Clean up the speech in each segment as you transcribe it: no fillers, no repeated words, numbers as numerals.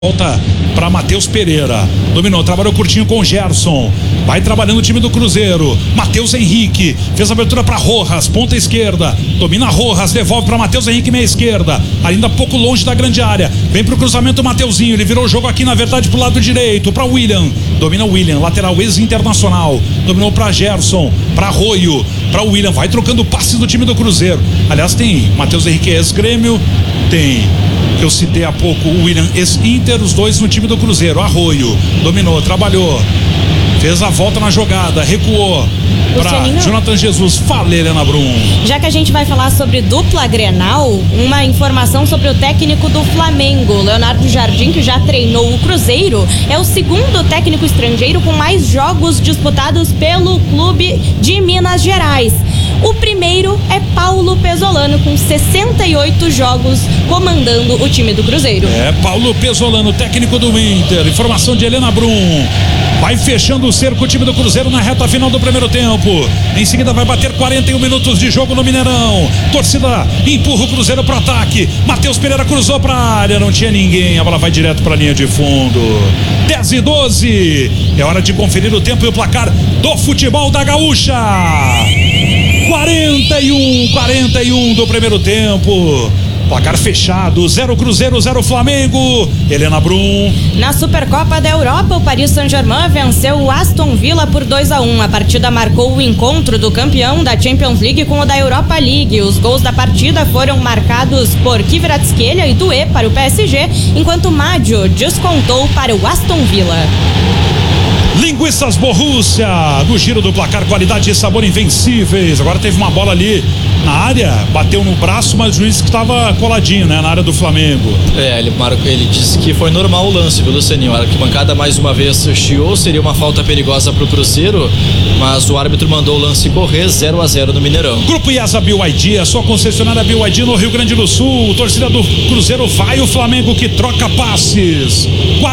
Volta para Matheus Pereira, dominou, trabalhou curtinho com o Gerson, vai trabalhando o time do Cruzeiro. Matheus Henrique fez a abertura para Rojas, ponta esquerda, domina Rojas, devolve para Matheus Henrique, meia esquerda, ainda pouco longe da grande área, vem pro cruzamento o Mateuzinho, ele virou o jogo aqui na verdade pro lado direito, para William, domina o William, lateral ex-internacional, dominou para Gerson, para Arroio, para William, vai trocando passes do time do Cruzeiro. Aliás, tem Matheus Henrique ex-Grêmio, tem que eu citei há pouco o William ex-Inter, os dois no time do Cruzeiro. Arroio dominou, trabalhou, fez a volta na jogada, recuou para Jonathan Jesus. Fala, Helena Brum. Já que a gente vai falar sobre dupla Grenal, uma informação sobre o técnico do Flamengo, Leonardo Jardim, que já treinou o Cruzeiro, é o segundo técnico estrangeiro com mais jogos disputados pelo clube de Minas Gerais. O primeiro é Paulo Pesolano, com 68 jogos comandando o time do Cruzeiro. É, Paulo Pesolano, técnico do Inter. Informação de Helena Brum. Vai fechando o cerco o time do Cruzeiro na reta final do primeiro tempo. Em seguida vai bater 41 minutos de jogo no Mineirão. Torcida empurra o Cruzeiro pro ataque. Matheus Pereira cruzou pra área, não tinha ninguém. A bola vai direto pra linha de fundo. 10:12. É hora de conferir o tempo e o placar do futebol da Gaúcha. 41 do primeiro tempo. Placar fechado, 0 Cruzeiro, 0 Flamengo. Helena Brum. Na Supercopa da Europa, o Paris Saint-Germain venceu o Aston Villa por 2-1. A partida marcou o encontro do campeão da Champions League com o da Europa League. Os gols da partida foram marcados por Kvaratskhelia e Doué para o PSG, enquanto Maggio descontou para o Aston Villa. Linguiças Borrússia, do giro do placar, qualidade e sabor invencíveis. Agora teve uma bola ali na área, bateu no braço, mas o juiz que estava coladinho, né, na área do Flamengo. Ele disse que foi normal o lance, viu, Lucianinho? A arquibancada mais uma vez chiou, seria uma falta perigosa pro Cruzeiro, mas o árbitro mandou o lance correr. 0-0 no Mineirão. Grupo IESA BYD, a sua concessionária BYD no Rio Grande do Sul. Torcida do Cruzeiro vai, o Flamengo que troca passes.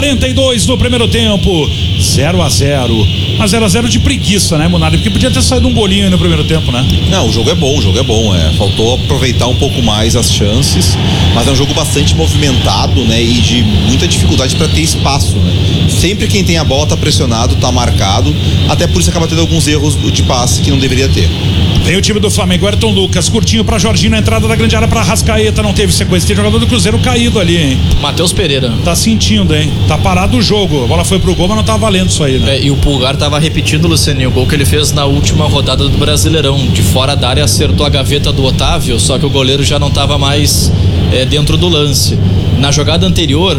42 no primeiro tempo, 0-0. Mas 0-0 de preguiça, né, Munari? Porque podia ter saído um golinho aí no primeiro tempo, né? Não, o jogo é bom. Faltou aproveitar um pouco mais as chances, mas é um jogo bastante movimentado, né? E de muita dificuldade para ter espaço, né? Sempre quem tem a bola tá pressionado, tá marcado, até por isso acaba tendo alguns erros de passe que não deveria ter. Tem o time do Flamengo, Ayrton Lucas, curtinho pra Jorginho, na entrada da grande área pra Arrascaeta, não teve sequência, tem jogador do Cruzeiro caído ali, hein? Matheus Pereira. Tá sentindo, hein? Tá parado o jogo, a bola foi pro gol, mas não tá valendo isso aí, né? E o Pulgar tava repetindo, Lucianinho, o gol que ele fez na última rodada do Brasileirão, de fora da área, acertou a gaveta do Otávio, só que o goleiro já não tava mais dentro do lance. Na jogada anterior,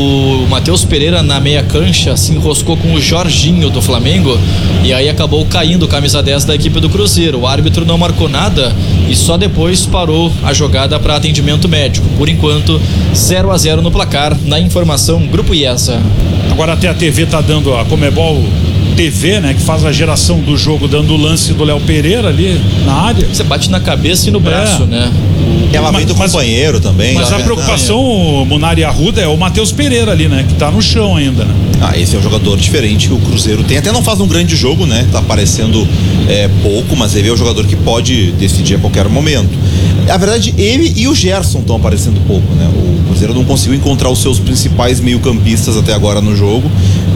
o Matheus Pereira na meia cancha se enroscou com o Jorginho do Flamengo e aí acabou caindo, camisa 10 da equipe do Cruzeiro. O árbitro não marcou nada e só depois parou a jogada para atendimento médico. Por enquanto, 0-0 no placar. Na informação, Grupo IESA. Agora até a TV tá dando, a Comebol TV, né, que faz a geração do jogo, dando o lance do Léo Pereira ali na área. Você bate na cabeça e no braço, né? É uma vez do companheiro também. Mas a preocupação, Munari Arruda, é o Matheus Pereira ali, né, que tá no chão ainda, né? Esse é um jogador diferente que o Cruzeiro tem. Até não faz um grande jogo, né? Tá aparecendo pouco, mas ele é um jogador que pode decidir a qualquer momento. Na verdade, ele e o Gerson estão aparecendo pouco, né? O Cruzeiro não conseguiu encontrar os seus principais meio-campistas até agora no jogo.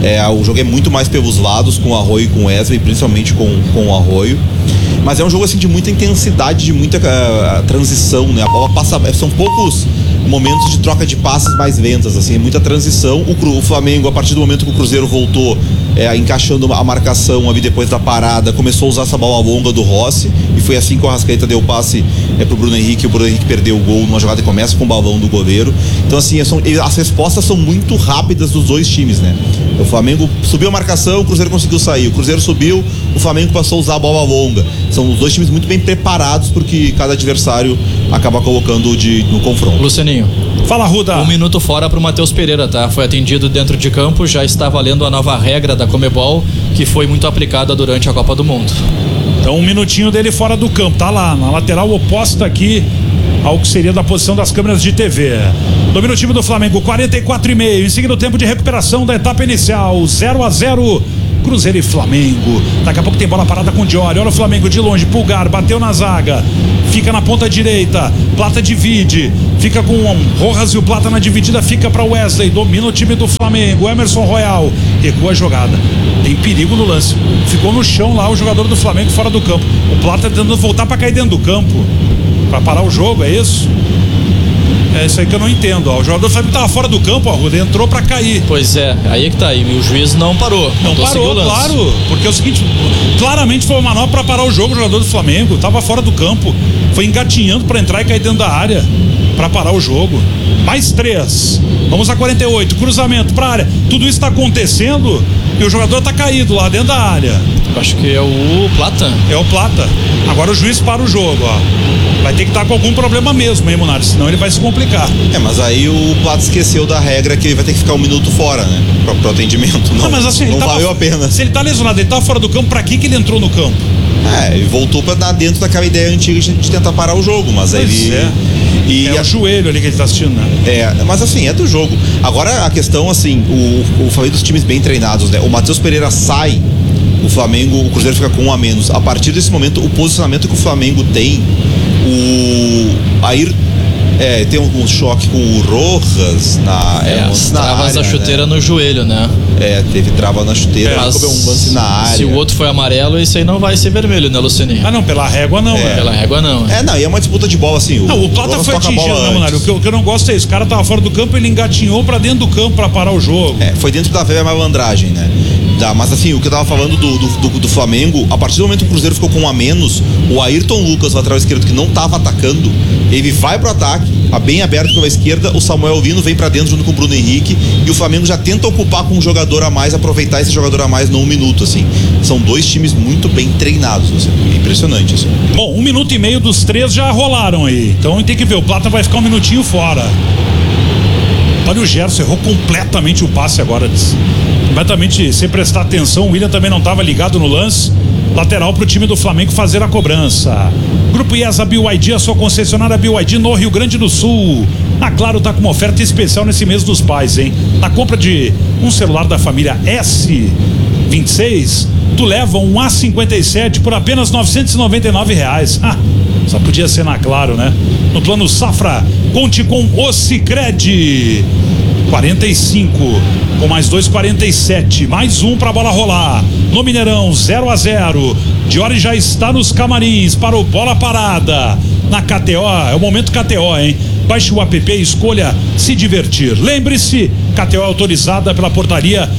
O jogo é muito mais pelos lados, com o Arroio e com o Wesley, principalmente com o Arroio. Mas é um jogo assim de muita intensidade, de muita transição, né? A bola passa, são poucos momentos de troca de passes mais lentas, assim, muita transição. O Flamengo, a partir do momento que o Cruzeiro voltou encaixando a marcação ali depois da parada, começou a usar essa bola longa do Rossi, e foi assim que o Arrascaeta deu o passe pro Bruno Henrique, e o Bruno Henrique perdeu o gol numa jogada que começa com o balão do goleiro. Então assim, as respostas são muito rápidas dos dois times, né? O Flamengo subiu a marcação, o Cruzeiro conseguiu sair, o Cruzeiro subiu, o Flamengo passou a usar a bola longa. São os dois times muito bem preparados porque cada adversário acaba colocando no confronto. Lucianinho. Fala, Ruda. 1 minuto fora pro Matheus Pereira, tá? Foi atendido dentro de campo, já está valendo a nova regra da Comebol, que foi muito aplicada durante a Copa do Mundo. Então 1 minutinho dele fora do campo, tá lá, na lateral oposta aqui ao que seria da posição das câmeras de TV. Domina o time do Flamengo, 44,5, em seguida o tempo de recuperação da etapa inicial, 0-0. Cruzeiro e Flamengo. Daqui a pouco tem bola parada com o Diori. Olha o Flamengo de longe, Pulgar, bateu na zaga, fica na ponta direita, Plata divide, fica com Rojas e o Plata na dividida, fica para Wesley, domina o time do Flamengo. Emerson Royal recua a jogada, tem perigo no lance, ficou no chão lá o jogador do Flamengo fora do campo. O Plata tentando voltar para cair dentro do campo para parar o jogo, é isso? É isso aí que eu não entendo, ó. O jogador do Flamengo tava fora do campo, ó, entrou pra cair. Pois é, aí é que tá. E o juiz não parou. Não parou, claro. Porque é o seguinte, claramente foi uma manobra pra parar o jogo. O jogador do Flamengo tava fora do campo, foi engatinhando pra entrar e cair dentro da área pra parar o jogo. Mais 3. Vamos a 48, cruzamento pra área. Tudo isso tá acontecendo e o jogador tá caído lá dentro da área. Acho que é o Plata. É o Plata. Agora o juiz para o jogo, ó. Vai ter que estar com algum problema mesmo, hein, Munari? Senão ele vai se complicar. Mas aí o Plata esqueceu da regra que ele vai ter que ficar 1 minuto fora, né? Pro atendimento. Não, mas assim, não valeu a pena. Se ele tá lesionado, ele tá fora do campo, pra que ele entrou no campo? Ele voltou pra dar dentro daquela ideia antiga de tentar parar o jogo, mas aí ele... o joelho ali que ele tá assistindo, né? Mas assim, é do jogo. Agora a questão, assim, o falei dos times bem treinados, né? O Matheus Pereira sai, o Flamengo, o Cruzeiro fica com 1 a menos. A partir desse momento, o posicionamento que o Flamengo tem, tem um choque com o Rojas as travas da chuteira, né? No joelho, né? Teve trava na chuteira, mas um lance na área. Se o outro foi amarelo, isso aí não vai ser vermelho, né, Lucianinho? Ah, não, pela régua não. Pela régua não. E é uma disputa de bola, assim. O Plata foi atingido, né, Munari? O que eu não gosto é isso. O cara tava fora do campo, ele engatinhou pra dentro do campo pra parar o jogo. Foi dentro da velha malandragem, né? Mas assim, o que eu tava falando do Flamengo, a partir do momento que o Cruzeiro ficou com 1 a menos, o Ayrton Lucas, lateral esquerdo, que não tava atacando, ele vai pro ataque, bem aberto pela esquerda, o Samuel Lino vem pra dentro junto com o Bruno Henrique, e o Flamengo já tenta ocupar com um jogador a mais, aproveitar esse jogador a mais no 1 minuto, assim. São 2 times muito bem treinados, assim. Impressionante, assim. Bom, 1 minuto e meio dos 3 já rolaram aí, então tem que ver, o Plata vai ficar 1 minutinho fora. Olha, o Gerson errou completamente o passe agora, completamente, sem prestar atenção. O William também não estava ligado no lance. Lateral para o time do Flamengo fazer a cobrança. Grupo IESA BYD, a sua concessionária BYD no Rio Grande do Sul. A Claro tá com uma oferta especial nesse mês dos pais, hein? Na compra de um celular da família S26, tu leva um A57 por apenas R$999. Só podia ser na Claro, né? No plano Safra, conte com o Sicredi. 45, com mais 2, 47, mais 1 pra bola rolar. No Mineirão, 0-0. Diori já está nos camarins para o bola parada. Na KTO, é o momento KTO, hein? Baixe o app e escolha se divertir. Lembre-se, KTO é autorizada pela portaria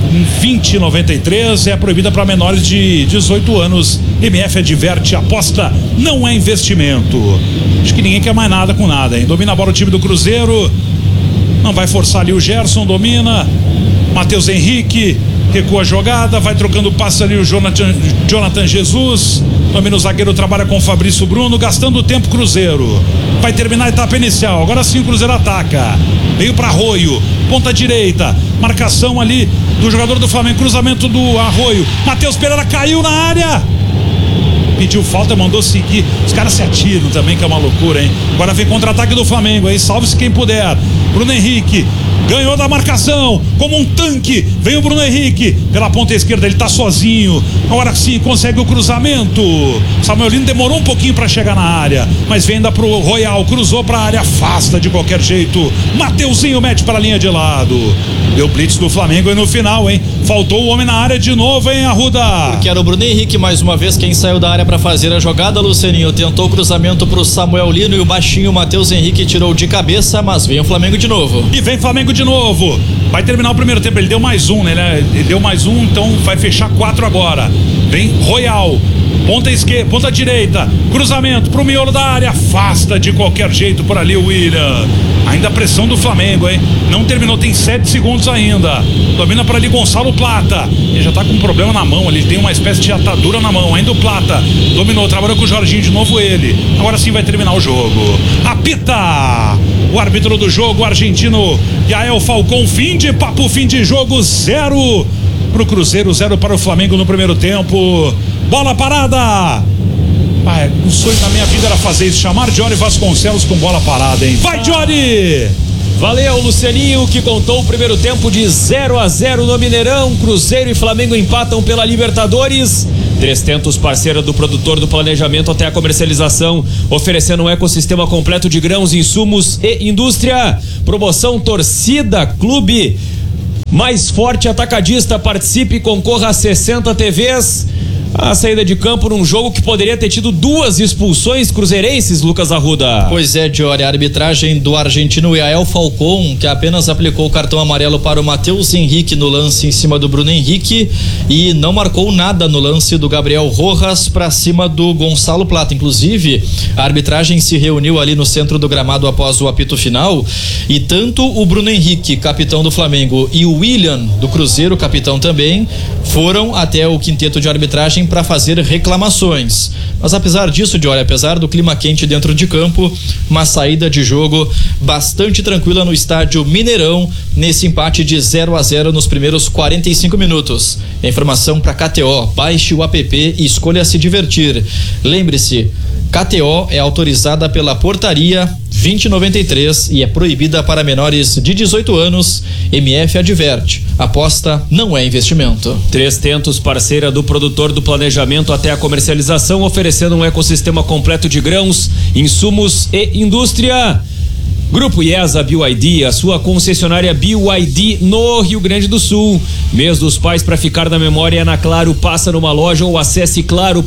2093, é proibida para menores de 18 anos. MF adverte, aposta não é investimento. Acho que ninguém quer mais nada com nada, hein? Domina a bola o time do Cruzeiro. Não vai forçar ali o Gerson, domina. Matheus Henrique recua a jogada, vai trocando passe ali o Jonathan Jesus. Domina o zagueiro, trabalha com o Fabrício Bruno, gastando tempo Cruzeiro. Vai terminar a etapa inicial. Agora sim o Cruzeiro ataca. Veio para Arroio, ponta direita. Marcação ali do jogador do Flamengo, cruzamento do Arroio. Matheus Pereira caiu na área. Pediu falta, mandou seguir. Os caras se atiram também, que é uma loucura, hein? Agora vem contra-ataque do Flamengo, aí salve-se quem puder. Bruno Henrique ganhou da marcação, como um tanque. Vem o Bruno Henrique pela ponta esquerda, ele tá sozinho. Agora sim consegue o cruzamento. Samuel Lino demorou um pouquinho para chegar na área, mas vem ainda pro Royal, cruzou pra área, afasta de qualquer jeito. Mateuzinho mete para a linha de lado. Deu blitz do Flamengo e no final, hein? Faltou o homem na área de novo, hein, Arruda? Porque era o Bruno Henrique mais uma vez quem saiu da área para fazer a jogada, Lucianinho. Tentou o cruzamento pro Samuel Lino e o baixinho Matheus Henrique tirou de cabeça, mas vem o Flamengo de novo. E vem Flamengo de novo. Vai terminar o primeiro tempo, ele deu mais um, né? Ele deu mais um, então vai fechar 4 agora. Vem Royal. Ponta esquerda, ponta direita, cruzamento pro miolo da área, afasta de qualquer jeito por ali o William. Ainda a pressão do Flamengo, hein? Não terminou, tem 7 segundos ainda. Domina por ali Gonçalo Plata. Ele já tá com um problema na mão, ele tem uma espécie de atadura na mão. Ainda o Plata dominou, trabalhou com o Jorginho de novo ele. Agora sim vai terminar o jogo. Apita! O árbitro do jogo, o argentino Yael Falcão. Fim de papo, fim de jogo, 0 pro Cruzeiro, 0 para o Flamengo no primeiro tempo. Bola parada. O sonho da minha vida era fazer isso, chamar Diori Vasconcelos com bola parada, hein? Vai, Diori! Valeu, Lucianinho, que contou o primeiro tempo de 0-0 no Mineirão. Cruzeiro e Flamengo empatam pela Libertadores. 300, parceira do produtor do planejamento até a comercialização, oferecendo um ecossistema completo de grãos, insumos e indústria. Promoção Torcida Clube Mais Forte Atacadista. Participe e concorra a 60 TVs. A saída de campo num jogo que poderia ter tido 2 expulsões cruzeirenses, Lucas Arruda. Pois é, Diori, a arbitragem do argentino Yael Falcón, que apenas aplicou o cartão amarelo para o Matheus Henrique no lance em cima do Bruno Henrique e não marcou nada no lance do Gabriel Rojas para cima do Gonçalo Plata. Inclusive, a arbitragem se reuniu ali no centro do gramado após o apito final e tanto o Bruno Henrique, capitão do Flamengo, e o William do Cruzeiro, capitão também, foram até o quinteto de arbitragem para fazer reclamações. Mas apesar disso, Diori, apesar do clima quente dentro de campo, uma saída de jogo bastante tranquila no estádio Mineirão, nesse empate de 0-0 nos primeiros 45 minutos. A informação para KTO, baixe o app e escolha se divertir. Lembre-se, KTO é autorizada pela portaria 2093 e é proibida para menores de 18 anos. MF adverte: aposta não é investimento. 300, parceira do produtor do planejamento até a comercialização, oferecendo um ecossistema completo de grãos, insumos e indústria. Grupo IESA BYD, a sua concessionária BYD no Rio Grande do Sul. Mês dos Pais para ficar na memória é na Claro. Passa numa loja ou acesse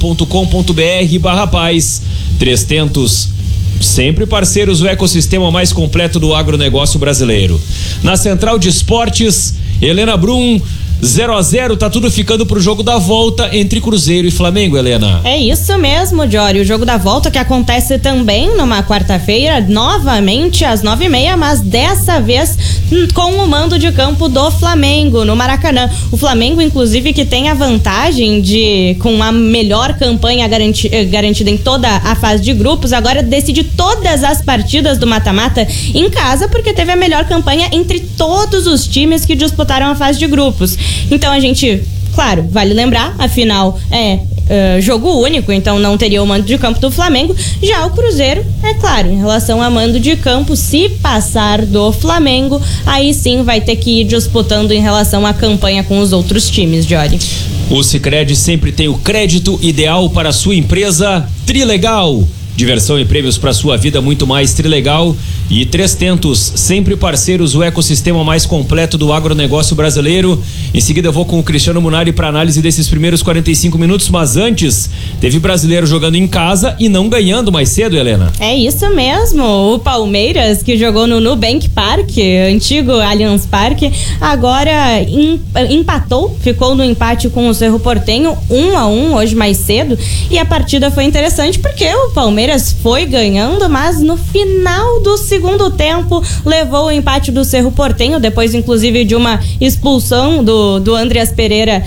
claro.com.br/paz. 300, sempre parceiros do ecossistema mais completo do agronegócio brasileiro. Na Central de Esportes, Helena Brum. 0-0, tá tudo ficando pro jogo da volta entre Cruzeiro e Flamengo, Helena. É isso mesmo, Diori. O jogo da volta que acontece também numa quarta-feira, novamente às 9h30, mas dessa vez com o mando de campo do Flamengo, no Maracanã. O Flamengo, inclusive, que tem a vantagem de, com a melhor campanha garantida em toda a fase de grupos, agora decide todas as partidas do mata-mata em casa, porque teve a melhor campanha entre todos os times que disputaram a fase de grupos. Então a gente, claro, vale lembrar, afinal jogo único, então não teria o mando de campo do Flamengo. Já o Cruzeiro, é claro, em relação a mando de campo, se passar do Flamengo, aí sim vai ter que ir disputando em relação à campanha com os outros times, Diori. O Sicredi sempre tem o crédito ideal para a sua empresa. Trilegal, diversão e prêmios para sua vida, muito mais. Trilegal. E 300, sempre parceiros, o ecossistema mais completo do agronegócio brasileiro. Em seguida eu vou com o Cristiano Munari para análise desses primeiros 45 minutos, mas antes, teve brasileiro jogando em casa e não ganhando mais cedo, Helena. É isso mesmo, o Palmeiras, que jogou no Nubank Park, antigo Allianz Parque, agora empatou, ficou no empate com o Cerro Porteño, 1-1 hoje mais cedo, e a partida foi interessante porque o Palmeiras foi ganhando, mas no final do segundo tempo levou o empate do Cerro Porteño, depois inclusive de uma expulsão do Andreas Pereira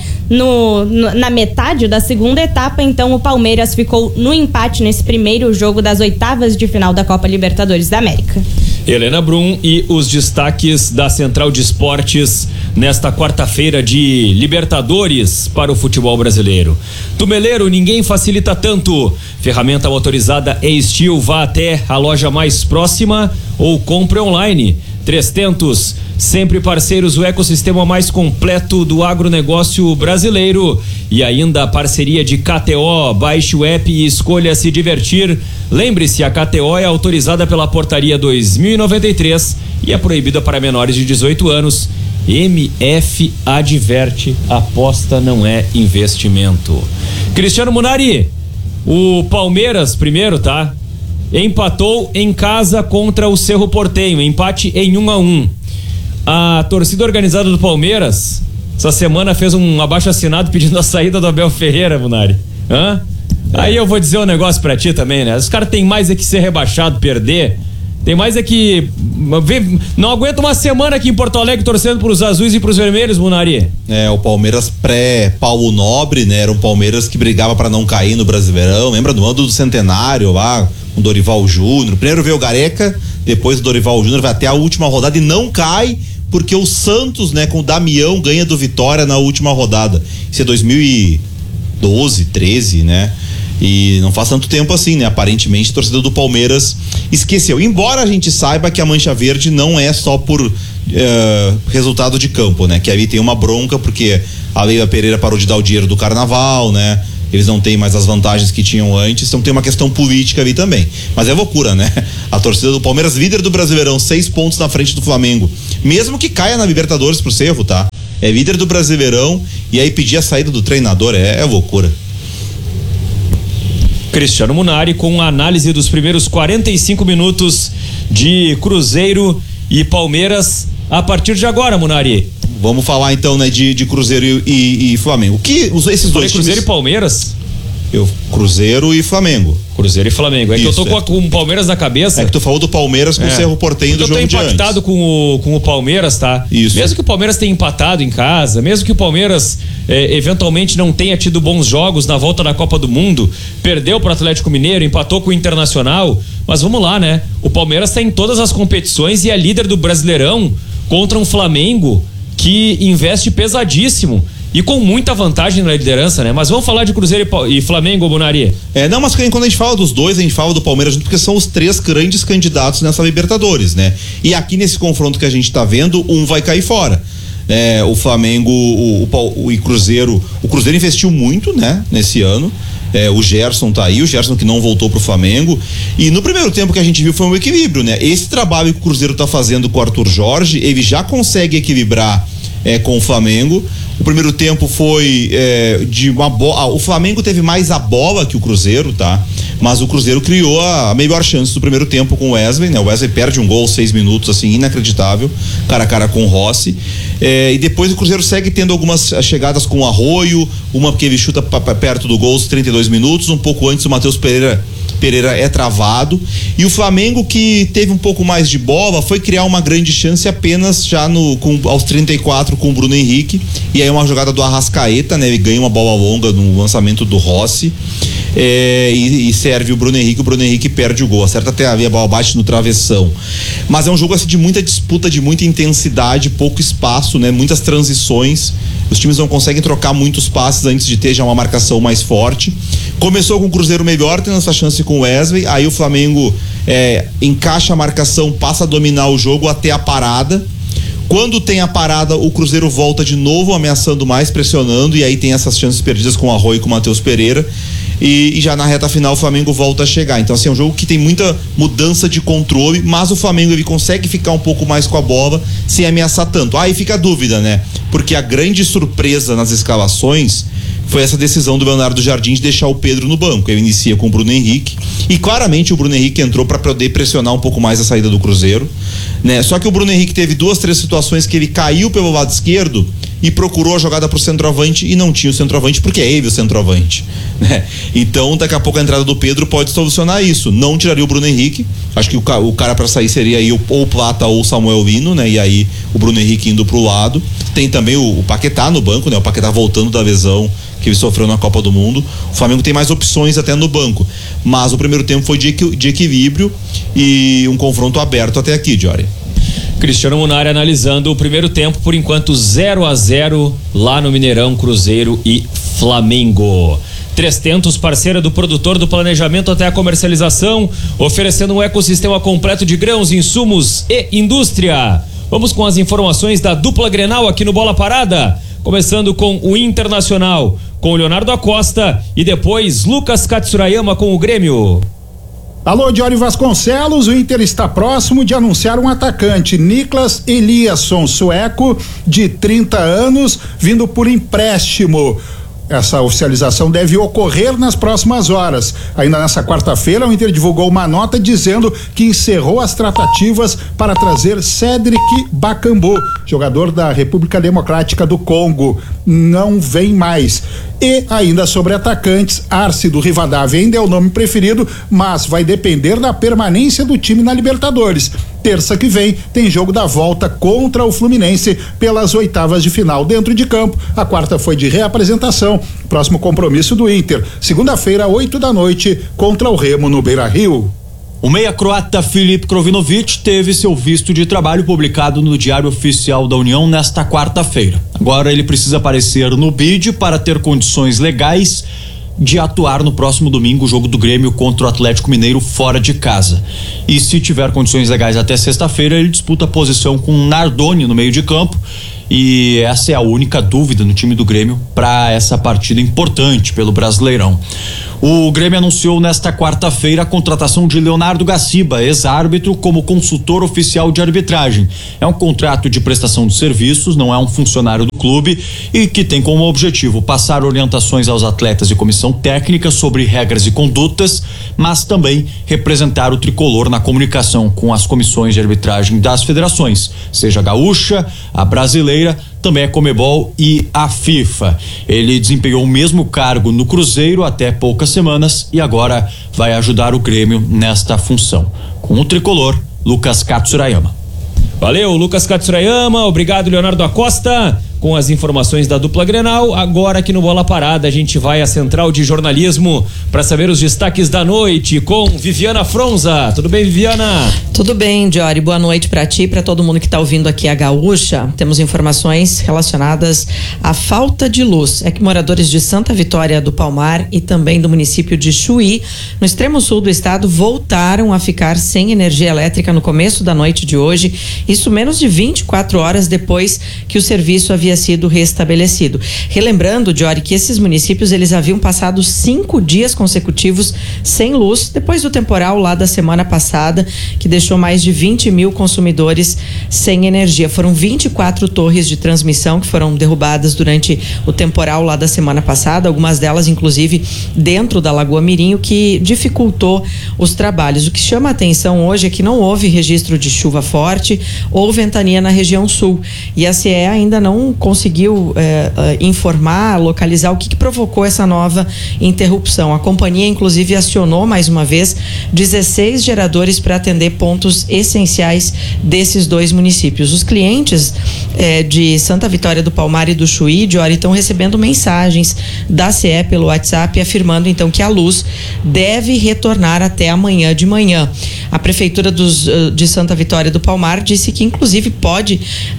na metade da segunda etapa. Então o Palmeiras ficou no empate nesse primeiro jogo das oitavas de final da Copa Libertadores da América. Helena Brum e os destaques da Central de Esportes nesta quarta-feira de Libertadores para o futebol brasileiro. Tumeleiro, ninguém facilita tanto. Ferramenta motorizada E-Steel, vá até a loja mais próxima ou compre online. 300, sempre parceiros, o ecossistema mais completo do agronegócio brasileiro. E ainda a parceria de KTO, baixe o app e escolha se divertir. Lembre-se, a KTO é autorizada pela portaria 2093 e é proibida para menores de 18 anos. MF adverte, aposta não é investimento. Cristiano Munari, o Palmeiras primeiro, tá? Empatou em casa contra o Cerro Porteño, empate em 1-1. A torcida organizada do Palmeiras essa semana fez um abaixo-assinado pedindo a saída do Abel Ferreira, Munari. Aí eu vou dizer um negócio pra ti também, né? Os caras tem mais é que ser rebaixado, perder. Tem mais é que não aguenta uma semana aqui em Porto Alegre torcendo pros azuis e pros vermelhos, Munari. O Palmeiras pré-Paulo Nobre, né? Era um Palmeiras que brigava pra não cair no Brasileirão. Lembra do ano do Centenário lá, com o Dorival Júnior? Primeiro veio o Gareca, depois o Dorival Júnior, vai até a última rodada e não cai, porque o Santos, né, com o Damião, ganha do Vitória na última rodada. Isso é 2012, 13, né? E não faz tanto tempo assim, né? Aparentemente a torcida do Palmeiras esqueceu. Embora a gente saiba que a Mancha Verde não é só por resultado de campo, né? Que ali tem uma bronca porque a Leila Pereira parou de dar o dinheiro do carnaval, né? Eles não têm mais as vantagens que tinham antes, então tem uma questão política ali também. Mas é loucura, né? A torcida do Palmeiras, líder do Brasileirão, 6 pontos na frente do Flamengo. Mesmo que caia na Libertadores pro Cerro, tá? É líder do Brasileirão e aí pedir a saída do treinador é loucura. Cristiano Munari com a análise dos primeiros 45 minutos de Cruzeiro e Palmeiras a partir de agora, Munari. Vamos falar então, né, de Cruzeiro e Flamengo. Esses dois Cruzeiro times... e Palmeiras? Cruzeiro e Flamengo. Cruzeiro e Flamengo. É que eu tô com o Palmeiras na cabeça. É que tu falou do Palmeiras com o Cerro Porteño do jogo de antes. Eu tô impactado com o Palmeiras, tá? Isso. Mesmo que o Palmeiras tenha empatado em casa, mesmo que o Palmeiras eventualmente não tenha tido bons jogos na volta da Copa do Mundo, perdeu pro Atlético Mineiro, empatou com o Internacional, mas vamos lá, né? O Palmeiras tá em todas as competições e é líder do Brasileirão contra um Flamengo que investe pesadíssimo e com muita vantagem na liderança, né? Mas vamos falar de Cruzeiro e Flamengo, Munari. Não, mas quando a gente fala dos dois, a gente fala do Palmeiras junto, porque são os 3 grandes candidatos nessa Libertadores, né? E aqui nesse confronto que a gente tá vendo, um vai cair fora. O Flamengo e Cruzeiro, o Cruzeiro investiu muito, né? Nesse ano. O Gerson tá aí, o Gerson que não voltou pro Flamengo, e no primeiro tempo que a gente viu foi um equilíbrio, né? Esse trabalho que o Cruzeiro tá fazendo com o Arthur Jorge, ele já consegue equilibrar com o Flamengo. O primeiro tempo foi de uma bola. O Flamengo teve mais a bola que o Cruzeiro, tá? Mas o Cruzeiro criou a melhor chance do primeiro tempo com o Wesley, né? O Wesley perde um gol 6 minutos, assim, inacreditável, cara a cara com o Rossi. E depois o Cruzeiro segue tendo algumas chegadas com o Arroio, uma que ele chuta perto do gol aos 32 minutos, um pouco antes o Matheus Pereira é travado, e o Flamengo, que teve um pouco mais de bola, foi criar uma grande chance apenas já aos 34 com o Bruno Henrique, e aí uma jogada do Arrascaeta, né? Ele ganha uma bola longa no lançamento do Rossi, e serve o Bruno Henrique perde o gol, acerta até a bola, bate no travessão. Mas é um jogo assim de muita disputa, de muita intensidade, pouco espaço, né? Muitas transições, os times não conseguem trocar muitos passes antes de ter já uma marcação mais forte. Começou com o Cruzeiro melhor, tendo essa chance com o Wesley, aí o Flamengo encaixa a marcação, passa a dominar o jogo até a parada. Quando tem a parada, o Cruzeiro volta de novo ameaçando mais, pressionando, e aí tem essas chances perdidas com o Arroio e com o Matheus Pereira. E já na reta final o Flamengo volta a chegar. Então assim, é um jogo que tem muita mudança de controle, mas o Flamengo ele consegue ficar um pouco mais com a bola sem ameaçar tanto. Aí fica a dúvida, né? Porque a grande surpresa nas escalações foi essa decisão do Leonardo Jardim de deixar o Pedro no banco. Ele inicia com o Bruno Henrique e claramente o Bruno Henrique entrou para poder pressionar um pouco mais a saída do Cruzeiro, né? Só que o Bruno Henrique teve 2, 3 situações que ele caiu pelo lado esquerdo e procurou a jogada pro centroavante e não tinha o centroavante, porque é ele o centroavante, né? Então daqui a pouco a entrada do Pedro pode solucionar isso. Não tiraria o Bruno Henrique, acho que o cara para sair seria aí ou o Plata ou o Samuel Lino, né? E aí o Bruno Henrique indo pro lado. Tem também o Paquetá no banco, né? O Paquetá voltando da lesão que ele sofreu na Copa do Mundo. O Flamengo tem mais opções até no banco, mas o primeiro tempo foi de equilíbrio e um confronto aberto até aqui, Jory. Cristiano Munari analisando o primeiro tempo, por enquanto 0-0 lá no Mineirão, Cruzeiro e Flamengo. 300, parceira do produtor do planejamento até a comercialização, oferecendo um ecossistema completo de grãos, insumos e indústria. Vamos com as informações da dupla Grenal aqui no Bola Parada, começando com o Internacional, com o Leonardo Acosta e depois Lucas Katsurayama com o Grêmio. Alô, Diório Vasconcelos, o Inter está próximo de anunciar um atacante, Niklas Eliasson, sueco, de 30 anos, vindo por empréstimo. Essa oficialização deve ocorrer nas próximas horas. Ainda nessa quarta-feira, o Inter divulgou uma nota dizendo que encerrou as tratativas para trazer Cédric Bakambu, jogador da República Democrática do Congo. Não vem mais. E ainda sobre atacantes, Arce do Rivadavia ainda é o nome preferido, mas vai depender da permanência do time na Libertadores. Terça que vem tem jogo da volta contra o Fluminense pelas oitavas de final dentro de campo. A quarta foi de reapresentação. Próximo compromisso do Inter, segunda-feira, 20h, contra o Remo no Beira-Rio. O meia croata Filip Krovinovic teve seu visto de trabalho publicado no Diário Oficial da União nesta quarta-feira. Agora ele precisa aparecer no BID para ter condições legais de atuar no próximo domingo, o jogo do Grêmio contra o Atlético Mineiro fora de casa. E se tiver condições legais até sexta-feira, ele disputa a posição com Nardoni no meio de campo. E essa é a única dúvida no time do Grêmio para essa partida importante pelo Brasileirão. O Grêmio anunciou nesta quarta-feira a contratação de Leonardo Gaciba, ex-árbitro, como consultor oficial de arbitragem. É um contrato de prestação de serviços, não é um funcionário do clube e que tem como objetivo passar orientações aos atletas e comissão técnica sobre regras e condutas, mas também representar o tricolor na comunicação com as comissões de arbitragem das federações, seja a gaúcha, a brasileira, também a Conmebol e a FIFA. Ele desempenhou o mesmo cargo no Cruzeiro até poucas semanas e agora vai ajudar o Grêmio nesta função. Com o tricolor, Lucas Katsurayama. Valeu, Lucas Katsurayama, obrigado, Leonardo Acosta, com as informações da dupla Grenal. Agora aqui no Bola Parada a gente vai à central de jornalismo para saber os destaques da noite com Viviana Fronza. Tudo bem, Viviana? Tudo bem, Jory. Boa noite para ti, para todo mundo que está ouvindo aqui a Gaúcha. Temos informações relacionadas à falta de luz. É que moradores de Santa Vitória do Palmar e também do município de Chuí, no extremo sul do estado, voltaram a ficar sem energia elétrica no começo da noite de hoje. Isso menos de 24 horas depois que o serviço havia sido restabelecido. Relembrando, Jory, que esses municípios eles haviam passado 5 dias consecutivos sem luz depois do temporal lá da semana passada, que deixou mais de 20 mil consumidores sem energia. Foram 24 torres de transmissão que foram derrubadas durante o temporal lá da semana passada, algumas delas inclusive dentro da Lagoa Mirim, o que dificultou os trabalhos. O que chama a atenção hoje é que não houve registro de chuva forte ou ventania na região sul, e a CE ainda não conseguiu informar, localizar o que provocou essa nova interrupção. A companhia inclusive acionou mais uma vez 16 geradores para atender pontos essenciais desses dois municípios. Os clientes de Santa Vitória do Palmar e do Chuí, Jory, estão recebendo mensagens da CE pelo WhatsApp afirmando então que a luz deve retornar até amanhã de manhã. A prefeitura de Santa Vitória do Palmar disse que inclusive pode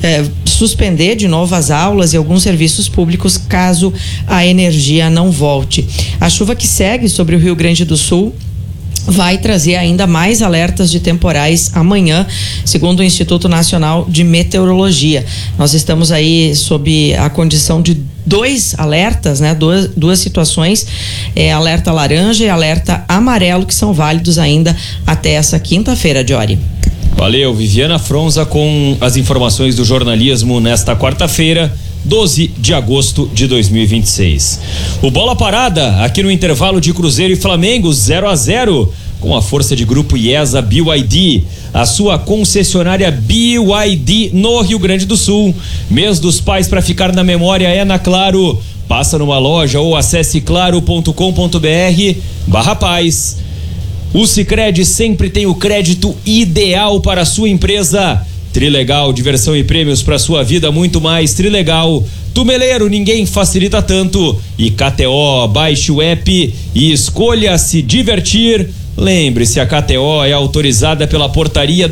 suspender de novo as aulas e alguns serviços públicos caso a energia não volte. A chuva que segue sobre o Rio Grande do Sul vai trazer ainda mais alertas de temporais amanhã, segundo o Instituto Nacional de Meteorologia. Nós estamos aí sob a condição de 2 alertas, né? Duas situações, alerta laranja e alerta amarelo, que são válidos ainda até essa quinta-feira, Jory. Valeu, Viviana Fronza com as informações do jornalismo nesta quarta-feira, 12 de agosto de 2026. O Bola Parada, aqui no intervalo de Cruzeiro e Flamengo, 0-0, com a força de Grupo IESA BYD, a sua concessionária BYD no Rio Grande do Sul. Mês dos Pais para ficar na memória é na Claro. Passa numa loja ou acesse claro.com.br/paz. O Sicredi sempre tem o crédito ideal para a sua empresa. Trilegal, diversão e prêmios para sua vida, muito mais. Trilegal, Tumeleiro, ninguém facilita tanto. E KTO, baixe o app e escolha se divertir. Lembre-se, a KTO é autorizada pela Portaria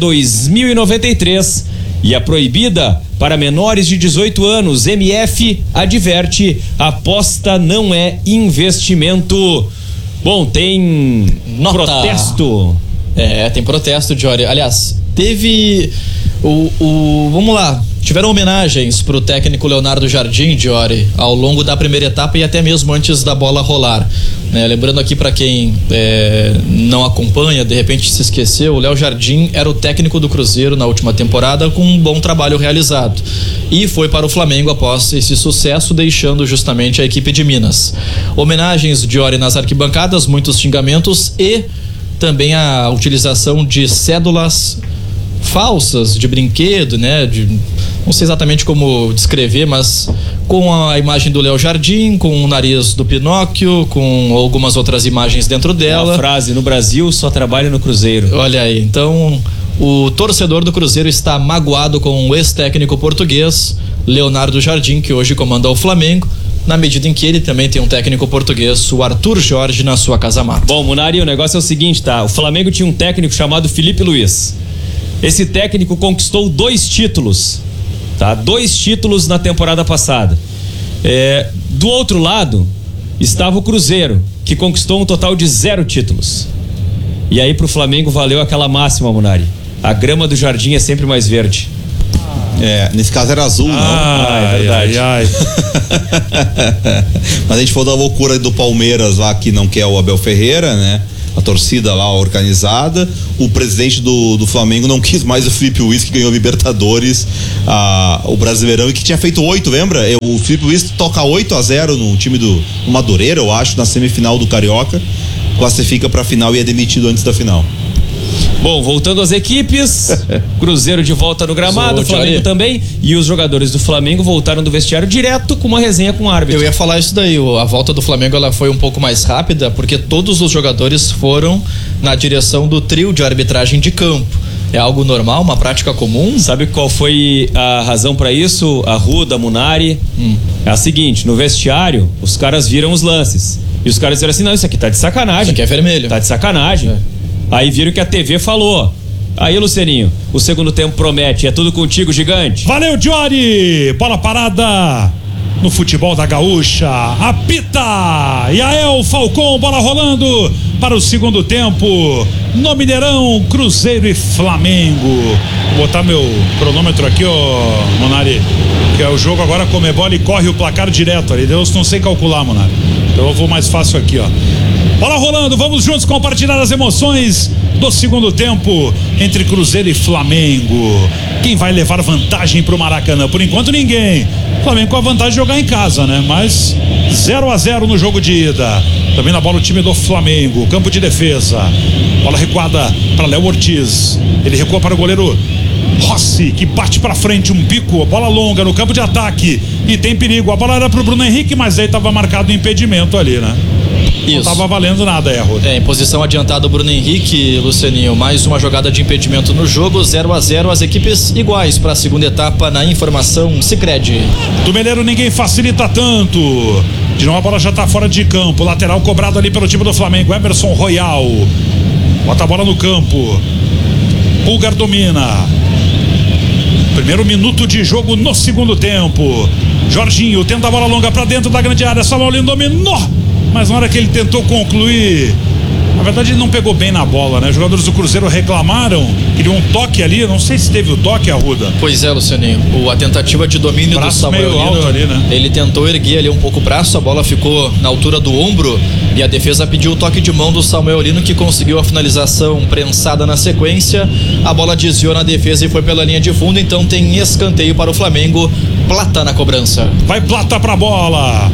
2093 e é proibida para menores de 18 anos. MF adverte, aposta não é investimento. Bom, tem protesto. Tem protesto, Jory. Aliás, teve vamos lá, tiveram homenagens pro técnico Leonardo Jardim, Jory, ao longo da primeira etapa e até mesmo antes da bola rolar, né? Lembrando aqui para quem não acompanha, de repente se esqueceu, o Léo Jardim era o técnico do Cruzeiro na última temporada, com um bom trabalho realizado, e foi para o Flamengo após esse sucesso, deixando justamente a equipe de Minas. Homenagens, Jory, nas arquibancadas, muitos xingamentos e também a utilização de cédulas falsas de brinquedo, né? Não sei exatamente como descrever, mas com a imagem do Léo Jardim, com o nariz do Pinóquio, com algumas outras imagens dentro dela. Uma frase: no Brasil só trabalha no Cruzeiro. Olha aí, então o torcedor do Cruzeiro está magoado com o ex-técnico português Leonardo Jardim, que hoje comanda o Flamengo, na medida em que ele também tem um técnico português, o Arthur Jorge, na sua casa-mata. Bom, Munari, o negócio é o seguinte, tá? O Flamengo tinha um técnico chamado Felipe Luiz. Esse técnico conquistou 2 títulos, tá? 2 títulos na temporada passada. Do outro lado, estava o Cruzeiro, que conquistou um total de 0 títulos. E aí pro Flamengo valeu aquela máxima, Munari. A grama do jardim é sempre mais verde. Nesse caso era azul, não? É verdade. Mas a gente falou da loucura do Palmeiras lá, que não quer o Abel Ferreira, né? A torcida lá organizada. O presidente do Flamengo não quis mais o Felipe Luiz, que ganhou Libertadores, o Brasileirão, e que tinha feito 8, lembra? O Felipe Luiz toca 8-0 no time do Madureira, eu acho, na semifinal do Carioca. Classifica pra final e é demitido antes da final. Bom, voltando às equipes, Cruzeiro de volta no gramado, Flamengo também, e os jogadores do Flamengo voltaram do vestiário direto com uma resenha com o árbitro. Eu ia falar isso daí, a volta do Flamengo ela foi um pouco mais rápida, porque todos os jogadores foram na direção do trio de arbitragem de campo. É algo normal, uma prática comum? Sabe qual foi a razão pra isso, Arruda, Munari? É a seguinte, no vestiário, os caras viram os lances, e os caras disseram assim, não, isso aqui tá de sacanagem. Isso aqui é vermelho. Tá de sacanagem. Aí viram que a TV falou. Aí, Lucianinho, o segundo tempo promete. É tudo contigo, gigante. Valeu, Jory! Bola parada no futebol da Gaúcha. Apita! Yael Falcão, bola rolando para o segundo tempo. No Mineirão, Cruzeiro e Flamengo. Vou botar meu cronômetro aqui, ó, Munari. Que é o jogo agora, Comebol e corre o placar direto ali. Deus, não sei calcular, Munari. Então eu vou mais fácil aqui, ó. Bola rolando, vamos juntos compartilhar as emoções do segundo tempo entre Cruzeiro e Flamengo. Quem vai levar vantagem pro Maracanã? Por enquanto ninguém. Flamengo com a vantagem de jogar em casa, né? Mas 0-0 no jogo de ida. Também na bola o time do Flamengo, campo de defesa. Bola recuada para Léo Ortiz. Ele recua para o goleiro Rossi, que bate pra frente, um bico, bola longa no campo de ataque e tem perigo. A bola era pro Bruno Henrique, mas aí tava marcado o impedimento ali, né? Isso. Não tava valendo nada, Erro. Em posição adiantada o Bruno Henrique, Lucianinho, mais uma jogada de impedimento no jogo, 0-0, as equipes iguais para a segunda etapa na informação Sicredi. Do Meleiro ninguém facilita tanto. De novo a bola já tá fora de campo, lateral cobrado ali pelo time do Flamengo, Emerson Royal. Bota a bola no campo. Pulgar domina. Primeiro minuto de jogo no segundo tempo. Jorginho tenta a bola longa pra dentro da grande área. Samuel Lino dominou, mas na hora que ele tentou concluir, na verdade ele não pegou bem na bola, né? Os jogadores do Cruzeiro reclamaram, queriam um toque ali, não sei se teve o toque, Arruda. Pois é, Lucianinho, a tentativa de domínio braço do Samuel meio Lino, alto ali, né? Ele tentou erguer ali um pouco o braço, a bola ficou na altura do ombro e a defesa pediu o toque de mão do Samuel Lino, que conseguiu a finalização prensada na sequência. A bola desviou na defesa e foi pela linha de fundo, então tem escanteio para o Flamengo. Plata na cobrança. Vai Plata pra bola.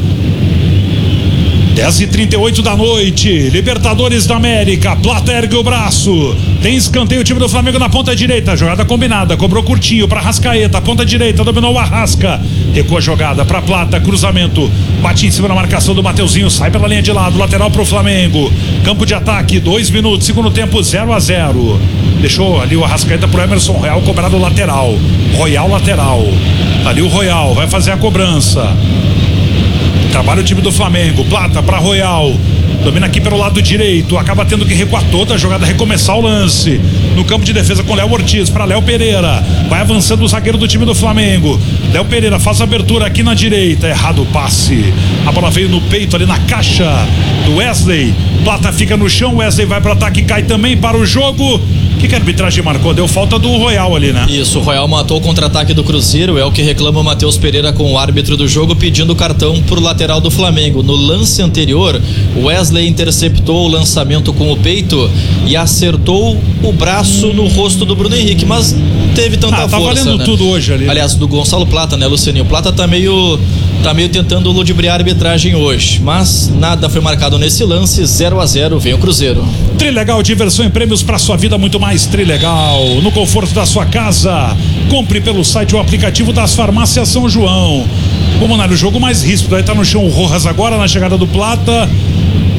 10h38 da noite, Libertadores da América. Plata ergue o braço. Tem escanteio o time do Flamengo na ponta direita. Jogada combinada, cobrou curtinho pra Arrascaeta. Ponta direita, dominou o Arrasca. Recua a jogada pra Plata, cruzamento. Bate em cima da marcação do Mateuzinho. Sai pela linha de lado, lateral pro Flamengo. Campo de ataque, 2 minutos. Segundo tempo, 0-0. Deixou ali o Arrascaeta pro Emerson Royal, cobrado lateral. Royal lateral. Ali o Royal vai fazer a cobrança. Trabalha o time do Flamengo. Plata para Royal. Domina aqui pelo lado direito. Acaba tendo que recuar toda a jogada, recomeçar o lance. No campo de defesa com Léo Ortiz para Léo Pereira. Vai avançando o zagueiro do time do Flamengo. Léo Pereira faz a abertura aqui na direita. Errado o passe. A bola veio no peito ali na caixa do Wesley. Plata fica no chão. Wesley vai para o ataque, cai também para o jogo. O que a arbitragem marcou? Deu falta do Royal ali, né? Isso, o Royal matou o contra-ataque do Cruzeiro. É o que reclama o Matheus Pereira com o árbitro do jogo, pedindo cartão pro lateral do Flamengo. No lance anterior, o Wesley interceptou o lançamento com o peito e acertou o braço no rosto do Bruno Henrique, mas não teve tanta força. Tá valendo, né? Tudo hoje ali. Aliás, do Gonçalo Plata, né, Lucianinho? O Plata tá meio tentando ludibriar a arbitragem hoje, mas nada foi marcado nesse lance. 0-0, vem o Cruzeiro. Trilegal, diversão e prêmios para sua vida, muito mais Trilegal. No conforto da sua casa, compre pelo site ou aplicativo das farmácias São João. Vamos lá, o jogo mais ríspido, aí tá no chão o Rojas agora na chegada do Plata.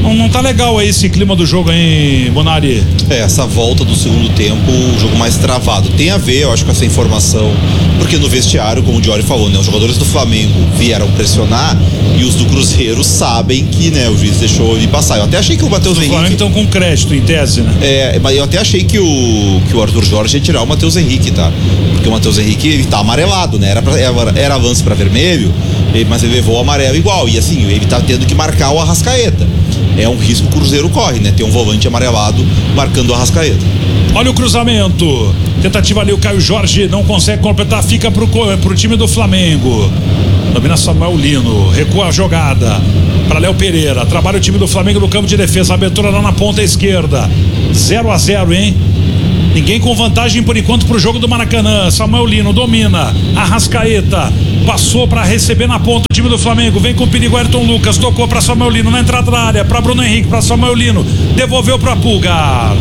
Não tá legal aí esse clima do jogo, hein, Bonari? Essa volta do segundo tempo, o jogo mais travado. Tem a ver, eu acho, com essa informação, porque no vestiário, como o Diori falou, né, os jogadores do Flamengo vieram pressionar e os do Cruzeiro sabem que, né, o juiz deixou ele passar. Eu até achei que o Matheus Henrique... Flamengo estão com crédito, em tese, né? Mas eu até achei que o Arthur Jorge ia tirar o Matheus Henrique, tá? Porque o Matheus Henrique, ele tá amarelado, né? Era avanço pra vermelho, mas ele levou o amarelo igual. E assim, ele tá tendo que marcar o Arrascaeta. É um risco que o Cruzeiro corre, né? Ter um volante amarelado marcando o Arrascaeta. Olha o cruzamento. Tentativa ali, o Caio Jorge não consegue completar, fica pro time do Flamengo. Domina Samuel Lino, recua a jogada para Léo Pereira. Trabalha o time do Flamengo no campo de defesa. Abertura lá na ponta esquerda. 0-0, hein? Ninguém com vantagem por enquanto pro jogo do Maracanã. Samuel Lino domina. Arrascaeta passou para receber na ponta o time do Flamengo. Vem com o perigo Ayrton Lucas. Tocou para Samuel Lino na entrada da área. Para Bruno Henrique, para Samuel Lino. Devolveu para Pulgar.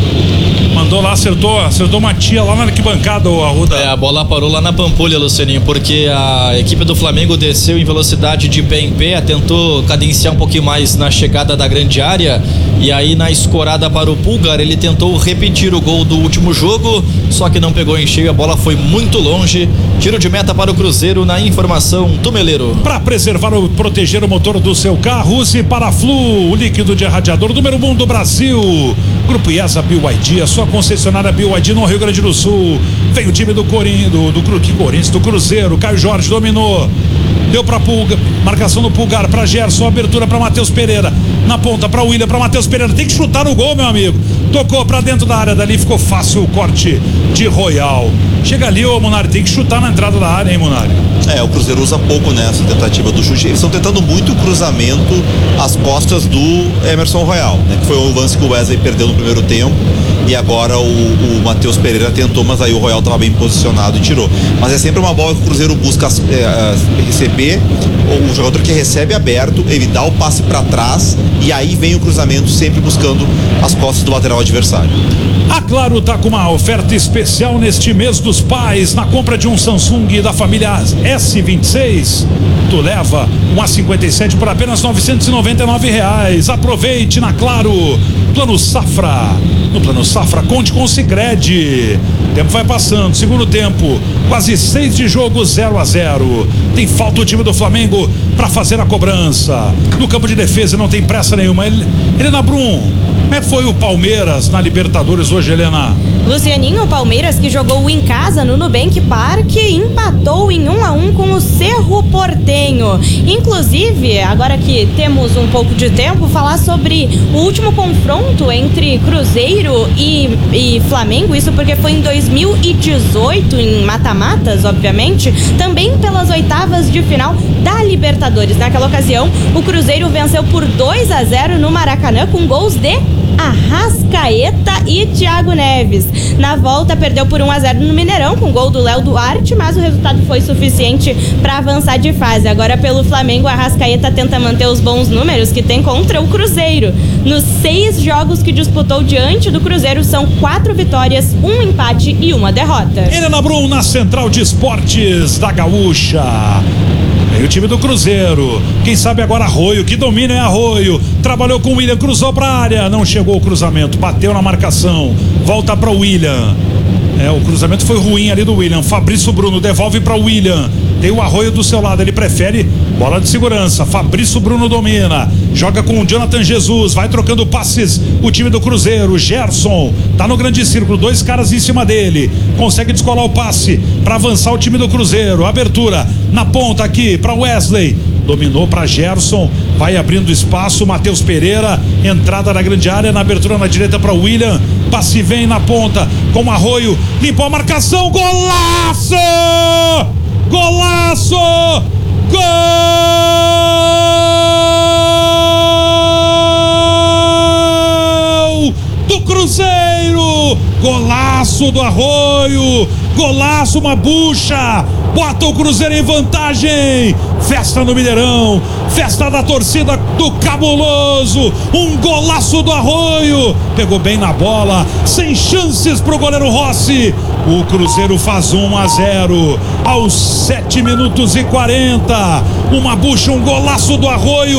Mandou lá, acertou uma tia lá na arquibancada, o Arruda. A bola parou lá na Pampulha, Lucianinho, porque a equipe do Flamengo desceu em velocidade de pé em pé, tentou cadenciar um pouquinho mais na chegada da grande área, e aí na escorada para o Pulgar, ele tentou repetir o gol do último jogo, só que não pegou em cheio, a bola foi muito longe. Tiro de meta para o Cruzeiro na informação Tumeleiro. Para preservar ou proteger o motor do seu carro, use Paraflu, o líquido de irradiador número 1 do Brasil. Grupo IESA BYD, a sua concessionária BYD no Rio Grande do Sul. Vem o time do Corinthians, do Cruzeiro. Caio Jorge dominou. Deu pra Pulga, marcação do Pulgar pra Gerson, abertura pra Matheus Pereira. Na ponta pra William, pra Matheus Pereira. Tem que chutar no gol, meu amigo. Tocou pra dentro da área, dali ficou fácil o corte de Royal. Chega ali, ô Munari, tem que chutar na entrada da área, hein, Munari? O Cruzeiro usa pouco nessa tentativa do chute. Eles estão tentando muito o cruzamento às costas do Emerson Royal, né? Que foi o lance que o Wesley perdeu no primeiro tempo. E agora o Matheus Pereira tentou, mas aí o Royal estava bem posicionado e tirou. Mas é sempre uma bola que o Cruzeiro busca receber. O jogador que recebe aberto, ele dá o passe para trás e aí vem o cruzamento, sempre buscando as costas do lateral adversário. A Claro tá com uma oferta especial neste mês dos pais. Na compra de um Samsung da família S26, tu leva um A57 por apenas R$999. Aproveite na Claro. Plano Safra. No Plano Safra, conte com o Sicredi. O tempo vai passando, segundo tempo, quase 6 de jogo, 0-0. Tem falta o time do Flamengo para fazer a cobrança. No campo de defesa não tem pressa nenhuma. Helena Brum, como é que foi o Palmeiras na Libertadores hoje, Helena? Lucianinho, o Palmeiras, que jogou em casa no Nubank Park, empatou em 1-1 com o Cerro Porteño. Inclusive, agora que temos um pouco de tempo, falar sobre o último confronto entre Cruzeiro e Flamengo, isso porque foi em 2018, em mata-matas, obviamente, também pelas oitavas de final da Libertadores. Naquela ocasião, o Cruzeiro venceu por 2-0 no Maracanã com gols de Arrascaeta e Thiago Neves. Na volta perdeu por 1-0 no Mineirão com gol do Léo Duarte, mas o resultado foi suficiente para avançar de fase. Agora pelo Flamengo, a Arrascaeta tenta manter os bons números que tem contra o Cruzeiro. Nos 6 jogos que disputou diante do Cruzeiro, são 4 vitórias, 1 empate e 1 derrota. Helena Brum na Central de Esportes da Gaúcha. E o time do Cruzeiro, quem sabe agora Arroio, que domina é Arroio, trabalhou com o William, cruzou pra área, não chegou o cruzamento, bateu na marcação, volta para o William. O cruzamento foi ruim ali do William. Fabrício Bruno devolve para o William. Tem o Arroio do seu lado, ele prefere bola de segurança. Fabrício Bruno domina, joga com o Jonathan Jesus, vai trocando passes o time do Cruzeiro. Gerson tá no grande círculo, 2 caras em cima dele, consegue descolar o passe para avançar o time do Cruzeiro. Abertura na ponta aqui para Wesley, dominou para Gerson, vai abrindo espaço. Matheus Pereira, entrada na grande área, na abertura na direita para William, passe vem na ponta com o Arroio, limpou a marcação, golaço! Golaço! Gol do Cruzeiro! Golaço do Arroio! Golaço, uma bucha! Bota o Cruzeiro em vantagem! Festa no Mineirão, festa da torcida do Cabuloso, um golaço do Arroio, pegou bem na bola, sem chances pro goleiro Rossi. O Cruzeiro faz 1-0 aos 7 minutos e 40. Uma bucha, um golaço do Arroio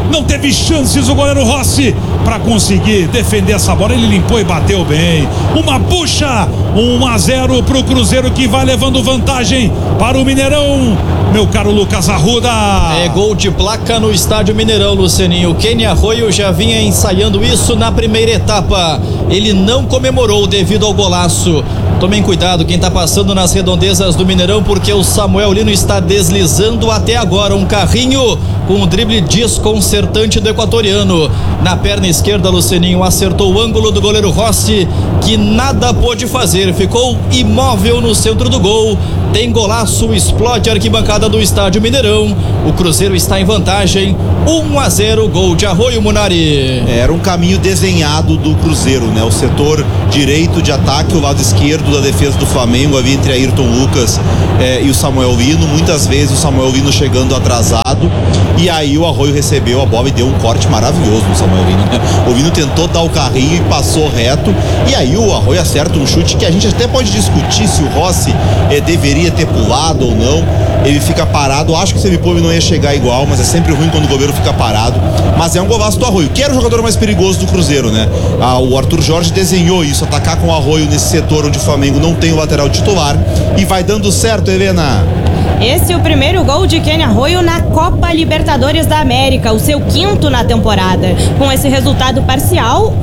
não teve chances o goleiro Rossi para conseguir defender essa bola. Ele limpou e bateu bem. Uma bucha, 1-0 pro Cruzeiro, que vai levando vantagem para o Mineirão. Meu caro Lucas Arruda. É gol de placa no estádio Mineirão, Lucianinho. Kenny Arroio já vinha ensaiando isso na primeira etapa. Ele não comemorou devido ao golaço. Tomem cuidado quem tá passando nas redondezas do Mineirão, porque o Samuel Lino está deslizando até agora. Um carrinho com um drible desconcertante do equatoriano. Na perna esquerda, Lucianinho acertou o ângulo do goleiro Rossi, que nada pôde fazer. Ficou imóvel no centro do gol. Tem golaço, explode a arquibancada do estádio Mineirão. O Cruzeiro está em vantagem, 1-0, gol de Arroio, Munari. Era um caminho desenhado do Cruzeiro, né? O setor direito de ataque, o lado esquerdo da defesa do Flamengo, ali entre Ayrton Lucas e o Samuel Lino. Muitas vezes o Samuel Lino chegando atrasado, e aí o Arroio recebeu a bola e deu um corte maravilhoso no Samuel Lino, né? O Lino tentou dar o carrinho e passou reto, e aí o Arroio acerta um chute que a gente até pode discutir se o Rossi deveria ter pulado ou não. Ele fica parado, acho que o Semipome não ia chegar igual, mas é sempre ruim quando o goleiro fica parado. Mas é um golaço do Arroio, que era o jogador mais perigoso do Cruzeiro, né? O Arthur Jorge desenhou isso, atacar com o Arroio nesse setor onde o Flamengo não tem o lateral titular, e vai dando certo, Helena. Esse é o primeiro gol de Kenny Arroio na Copa Libertadores da América, o seu 5º na temporada. Com esse resultado parcial,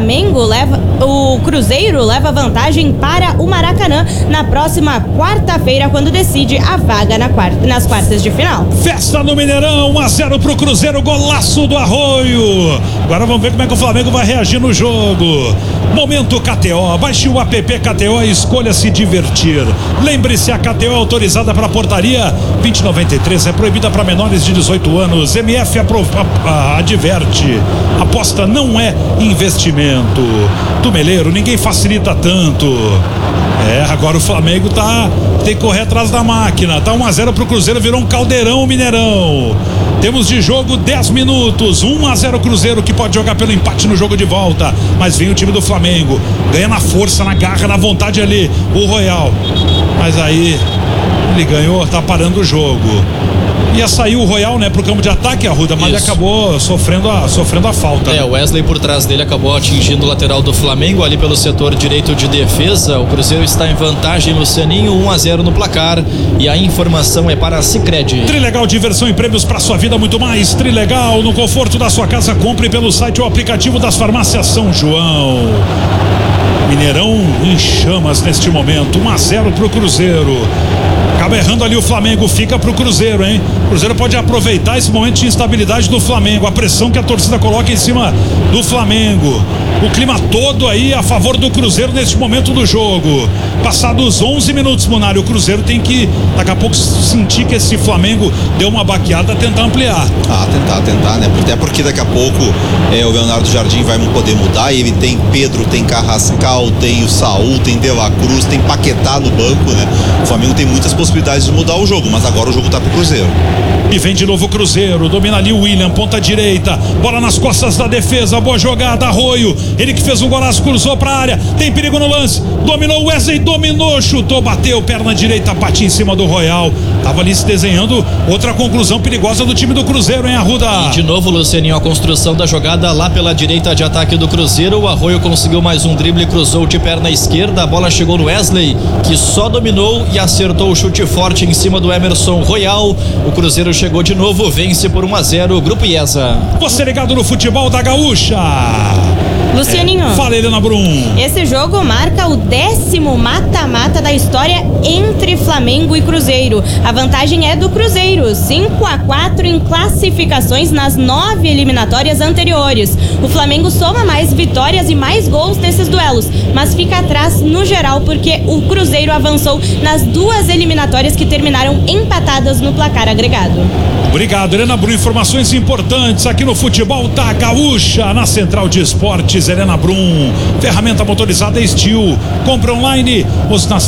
o Cruzeiro leva vantagem para o Maracanã na próxima quarta-feira, quando decide a vaga nas quartas de final. Festa no Mineirão, 1-0 pro Cruzeiro, golaço do Arroio. Agora vamos ver como é que o Flamengo vai reagir no jogo. Momento KTO, baixe o app KTO e escolha se divertir. Lembre-se, a KTO é autorizada para portaria 2093, é proibida para menores de 18 anos. MF adverte, aposta não é investimento. Tumeleiro, ninguém facilita tanto. Agora o Flamengo tem que correr atrás da máquina. Tá 1-0 pro Cruzeiro, virou um caldeirão o Mineirão. Temos de jogo 10 minutos, 1-0 Cruzeiro, que pode jogar pelo empate no jogo de volta, mas vem o time do Flamengo, ganha na força, na garra, na vontade ali, o Royal, mas aí ele ganhou, tá parando o jogo. Ia sair o Royal, né, pro campo de ataque, Arruda, mas ele acabou sofrendo a falta. O Wesley por trás dele acabou atingindo o lateral do Flamengo ali pelo setor direito de defesa. O Cruzeiro está em vantagem, Lucianinho, 1-0 no placar, e a informação é para a Sicredi. Trilegal, diversão e prêmios para sua vida, muito mais. Trilegal, no conforto da sua casa, compre pelo site ou aplicativo das farmácias São João. Mineirão em chamas neste momento, 1-0 pro Cruzeiro. Acaba errando ali o Flamengo, fica pro Cruzeiro, hein? O Cruzeiro pode aproveitar esse momento de instabilidade do Flamengo, a pressão que a torcida coloca em cima do Flamengo. O clima todo aí a favor do Cruzeiro neste momento do jogo. Passados 11 minutos, Munari, o Cruzeiro tem que, daqui a pouco, sentir que esse Flamengo deu uma baqueada, tentar ampliar. Tentar, né? Até porque daqui a pouco o Leonardo Jardim vai poder mudar. Ele tem Pedro, tem Carrascal, tem o Saul, tem De La Cruz, tem Paquetá no banco, né? O Flamengo tem muitas possibilidades de mudar o jogo, mas agora o jogo tá pro Cruzeiro. E vem de novo o Cruzeiro, domina ali o William, ponta direita, bola nas costas da defesa, boa jogada, Arroio, ele que fez um golaço, cruzou pra área, tem perigo no lance, dominou o Wesley, chutou, bateu, perna direita, bate em cima do Royal, tava ali se desenhando outra conclusão perigosa do time do Cruzeiro, hein, Arruda? E de novo, Lucianinho, a construção da jogada lá pela direita de ataque do Cruzeiro. O Arroio conseguiu mais um drible, cruzou de perna esquerda, a bola chegou no Wesley, que só dominou e acertou o chute forte em cima do Emerson Royal. O Cruzeiro chegou de novo, vence por 1-0, Grupo IESA. Você ligado no futebol da Gaúcha. Lucianinho. Fala, Helena Brum. Esse jogo marca o 10º mata-mata da história entre Flamengo e Cruzeiro. A vantagem é do Cruzeiro, 5-4 em classificações nas 9 eliminatórias anteriores. O Flamengo soma mais vitórias e mais gols nesses duelos, mas fica atrás no geral porque o Cruzeiro avançou nas 2 eliminatórias que terminaram empatadas no placar agregado. Obrigado, Helena Brum. Informações importantes aqui no futebol da Gaúcha, na Central de Esportes. Helena Brum, ferramenta motorizada Steel. Compra online nas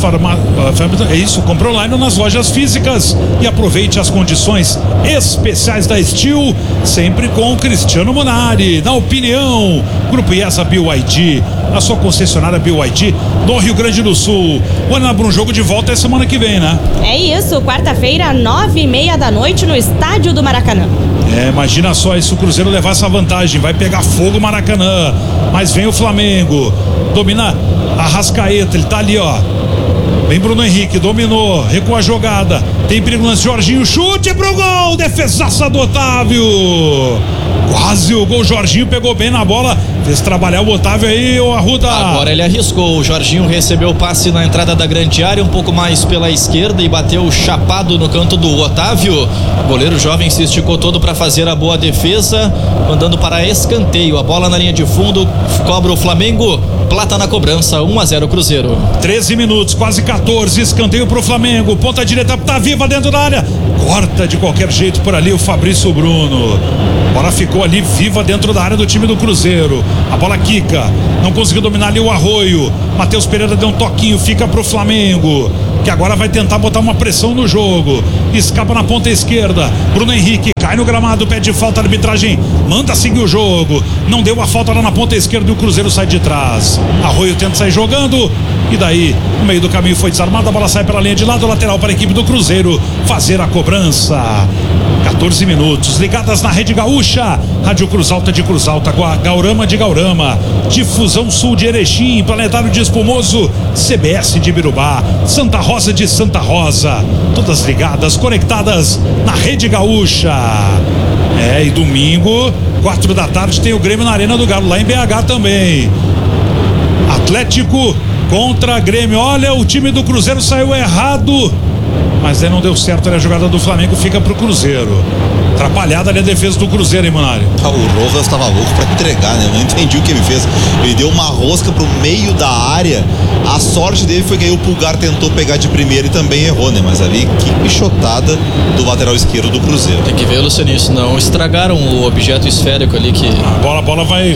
compra online nas lojas físicas e aproveite as condições especiais da Steel, sempre com Cristiano Munari. Na opinião, Grupo IESA BYD, a sua concessionária BYD no Rio Grande do Sul. O Helena Brum, jogo de volta é semana que vem, né? É isso, quarta-feira, 9:30 da noite no estádio do Maracanã. Imagina só isso, o Cruzeiro levar essa vantagem, vai pegar fogo o Maracanã, mas vem o Flamengo, domina Arrascaeta, ele tá ali, ó. Vem Bruno Henrique, dominou, recua a jogada, tem perigo lance, Jorginho, chute pro gol, defesaça do Otávio, quase o gol, Jorginho pegou bem na bola, fez trabalhar o Otávio aí, o Arruda. Agora ele arriscou, o Jorginho recebeu o passe na entrada da grande área, um pouco mais pela esquerda e bateu chapado no canto do Otávio, o goleiro jovem se esticou todo para fazer a boa defesa, mandando para escanteio, a bola na linha de fundo, cobra o Flamengo, Plata na cobrança, 1-0 Cruzeiro. 13 minutos, quase 14, escanteio pro Flamengo, ponta direita tá viva dentro da área, corta de qualquer jeito por ali o Fabrício Bruno, a bola ficou ali viva dentro da área do time do Cruzeiro, a bola quica, não conseguiu dominar ali o Arroio, Matheus Pereira deu um toquinho, fica pro Flamengo, que agora vai tentar botar uma pressão no jogo, escapa na ponta esquerda, Bruno Henrique cai no gramado, pede falta, a arbitragem manda seguir o jogo, não deu a falta lá na ponta esquerda e o Cruzeiro sai de trás, Arroio tenta sair jogando e daí no meio do caminho foi desarmado, a bola sai pela linha de lado, lateral para a equipe do Cruzeiro fazer a cobrança. 14 minutos, ligadas na Rede Gaúcha, Rádio Cruz Alta de Cruz Alta, Gaurama de Gaurama, Difusão Sul de Erechim, Planetário de Espumoso, CBS de Birubá, Santa Rosa de Santa Rosa, todas ligadas, conectadas na Rede Gaúcha. E domingo, 4 da tarde, tem o Grêmio na Arena do Galo, lá em BH também. Atlético contra Grêmio, olha, o time do Cruzeiro saiu errado, mas aí não deu certo, a jogada do Flamengo fica pro Cruzeiro. Atrapalhada ali a defesa do Cruzeiro, hein, Munari? O Rojas estava louco pra entregar, né? Eu não entendi o que ele fez. Ele deu uma rosca pro meio da área. A sorte dele foi que aí o Pulgar tentou pegar de primeira e também errou, né? Mas ali, que pichotada do lateral esquerdo do Cruzeiro. Tem que ver, Luciano, isso não estragaram o objeto esférico ali que... A bola vai...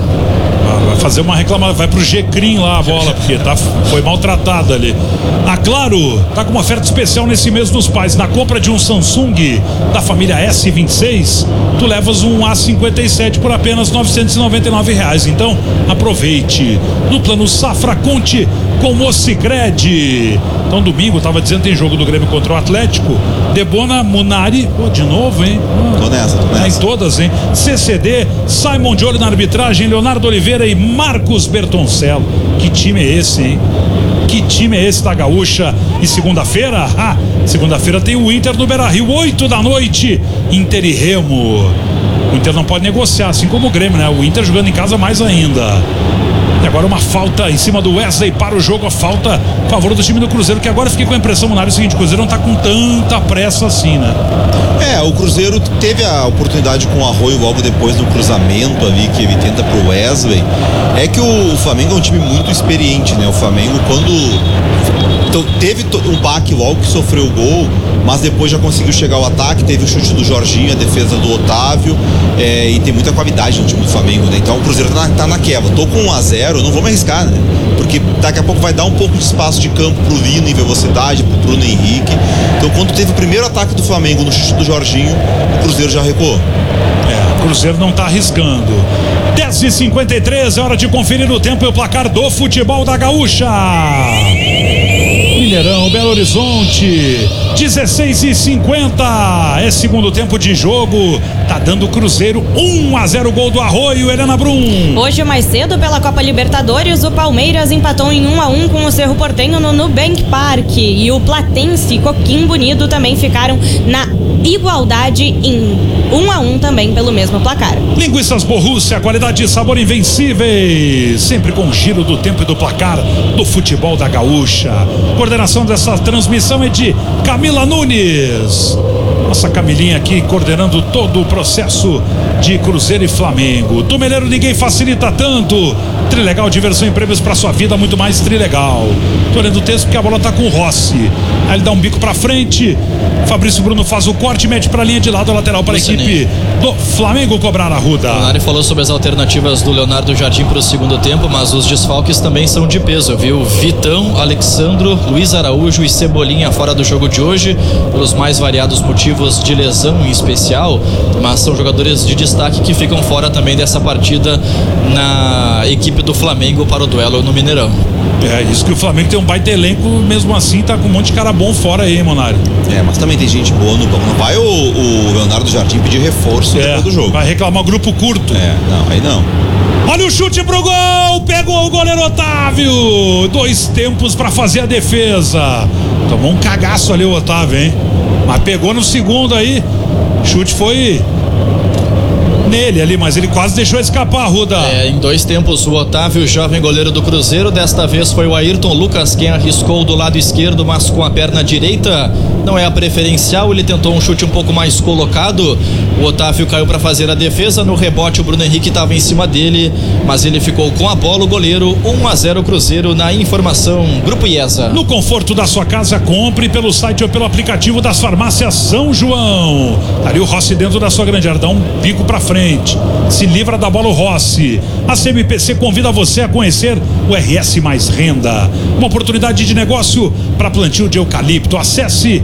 Vai fazer uma reclamação, vai pro G-Crim lá a bola, porque foi maltratada ali. A Claro tá com uma oferta especial nesse mês dos pais. Na compra de um Samsung da família S26, tu levas um A57 por apenas R$999. Então, aproveite. No plano Safra, conte com o Sicredi. Então, domingo, tava dizendo, tem jogo do Grêmio contra o Atlético. Debona, Munari, de novo, hein? Tô nessa. Em todas, hein? CCD, Simon de olho na arbitragem, Leonardo Oliveira e Marcos Bertoncello. Que time é esse, hein? Que time é esse da Gaúcha? E segunda-feira? Segunda-feira tem o Inter no Beira-Rio, 8 da noite, Inter e Remo. O Inter não pode negociar, assim como o Grêmio, né? O Inter jogando em casa mais ainda. E agora uma falta em cima do Wesley para o jogo, a falta a favor do time do Cruzeiro, que agora fiquei com a impressão, Munari, o seguinte, o Cruzeiro não tá com tanta pressa assim, né? O Cruzeiro teve a oportunidade com o Arroio logo depois do cruzamento ali, que ele tenta pro Wesley. É que o Flamengo é um time muito experiente, né? O Flamengo, quando teve um baque logo que sofreu o gol, mas depois já conseguiu chegar ao ataque, teve o chute do Jorginho, a defesa do Otávio, e tem muita qualidade no time do Flamengo, né? Então o Cruzeiro tá na quebra. Tô com 1-0, não vou me arriscar, né? Porque daqui a pouco vai dar um pouco de espaço de campo pro Lino em velocidade, pro Bruno Henrique. Então quando teve o primeiro ataque do Flamengo no chute do Jorginho, o Cruzeiro já recuou. O Cruzeiro não tá arriscando. 10h53, é hora de conferir o tempo e o placar do futebol da Gaúcha. Mineirão, Belo Horizonte, 16h50, é segundo tempo de jogo, tá dando Cruzeiro 1-0, gol do Arroio, Helena Brum. Hoje mais cedo pela Copa Libertadores, o Palmeiras empatou em 1-1 com o Cerro Porteño no Nubank Park e o Platense e Coquimbo Unido também ficaram na igualdade em 1-1 também pelo mesmo placar. Linguiças Borrússia, qualidade e sabor invencíveis, sempre com o giro do tempo e do placar do futebol da Gaúcha. Coordenação dessa transmissão é de Camila Nunes. Nossa Camilinha aqui coordenando todo o processo de Cruzeiro e Flamengo. Tumeleiro, ninguém facilita tanto. Trilegal, diversão e prêmios pra sua vida, muito mais Trilegal. Tô olhando o texto porque a bola tá com o Rossi. Aí ele dá um bico pra frente. Fabrício Bruno faz o corte, mete pra linha de lado, lateral para a equipe do Flamengo cobrar a Ruda. O Nari falou sobre as alternativas do Leonardo Jardim para o segundo tempo, mas os desfalques também são de peso, viu? Vitão, Alexandro, Luiz Araújo e Cebolinha fora do jogo de hoje, pelos mais variados motivos. motivos de lesão em especial, mas são jogadores de destaque que ficam fora também dessa partida na equipe do Flamengo para o duelo no Mineirão. É, isso que o Flamengo tem um baita elenco, mesmo assim tá com um monte de cara bom fora aí, Monário. Mas também tem gente boa no banco. Não vai o Leonardo Jardim pedir reforço depois do jogo. Vai reclamar o grupo curto. Não, aí não. Olha o chute pro gol, pegou o goleiro Otávio, 2 tempos pra fazer a defesa, tomou um cagaço ali o Otávio, hein, mas pegou no segundo aí, chute foi nele ali, mas ele quase deixou escapar, Ruda. Em 2 tempos o Otávio, jovem goleiro do Cruzeiro, desta vez foi o Ayrton Lucas quem arriscou do lado esquerdo, mas com a perna direita, não é a preferencial, ele tentou um chute um pouco mais colocado, o Otávio caiu para fazer a defesa, no rebote o Bruno Henrique estava em cima dele, mas ele ficou com a bola, o goleiro. 1-0 Cruzeiro na informação Grupo IESA. No conforto da sua casa, compre pelo site ou pelo aplicativo das farmácias São João. Ali o Rossi dentro da sua grande área, dá um pico para frente, se livra da bola o Rossi. A CMPC convida você a conhecer o RS Mais Renda, uma oportunidade de negócio para plantio de eucalipto. Acesse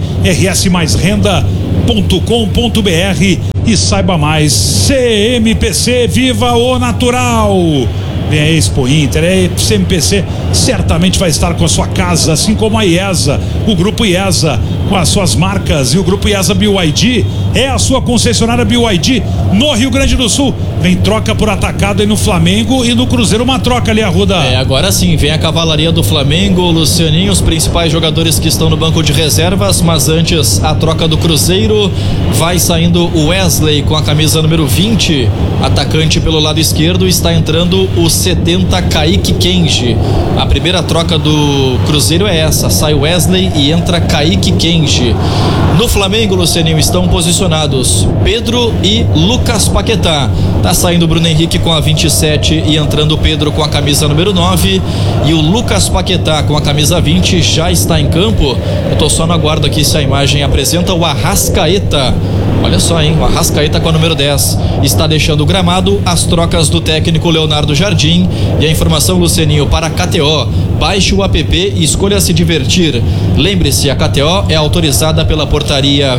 rsmaisrenda.com.br e saiba mais. CMPC, viva o natural. Vem a Expo Inter, a CMPC certamente vai estar com a sua casa, assim como a IESA, o Grupo IESA, com as suas marcas, e o Grupo IESA BYD é a sua concessionária BYD no Rio Grande do Sul. Vem troca por atacado aí no Flamengo e no Cruzeiro, uma troca ali, Arruda. Agora sim, vem a cavalaria do Flamengo, o Lucianinho, os principais jogadores que estão no banco de reservas, mas antes a troca do Cruzeiro, vai saindo o Wesley com a camisa número 20, atacante pelo lado esquerdo, está entrando o 70 Kaique Kenji. A primeira troca do Cruzeiro é essa, sai Wesley e entra Kaique Kenji. No Flamengo, Lucianinho, estão posicionados Pedro e Lucas Paquetá. Tá saindo o Bruno Henrique com a 27 e entrando o Pedro com a camisa número 9, e o Lucas Paquetá com a camisa 20 já está em campo. Eu tô só no aguardo aqui se a imagem apresenta o Arrascaeta. Olha só, hein? O Arrascaeta com a número 10 está deixando o gramado. As trocas do técnico Leonardo Jardim. E a informação, Lucianinho, para a KTO. Baixe o app e escolha se divertir. Lembre-se, a KTO é autorizada pela portaria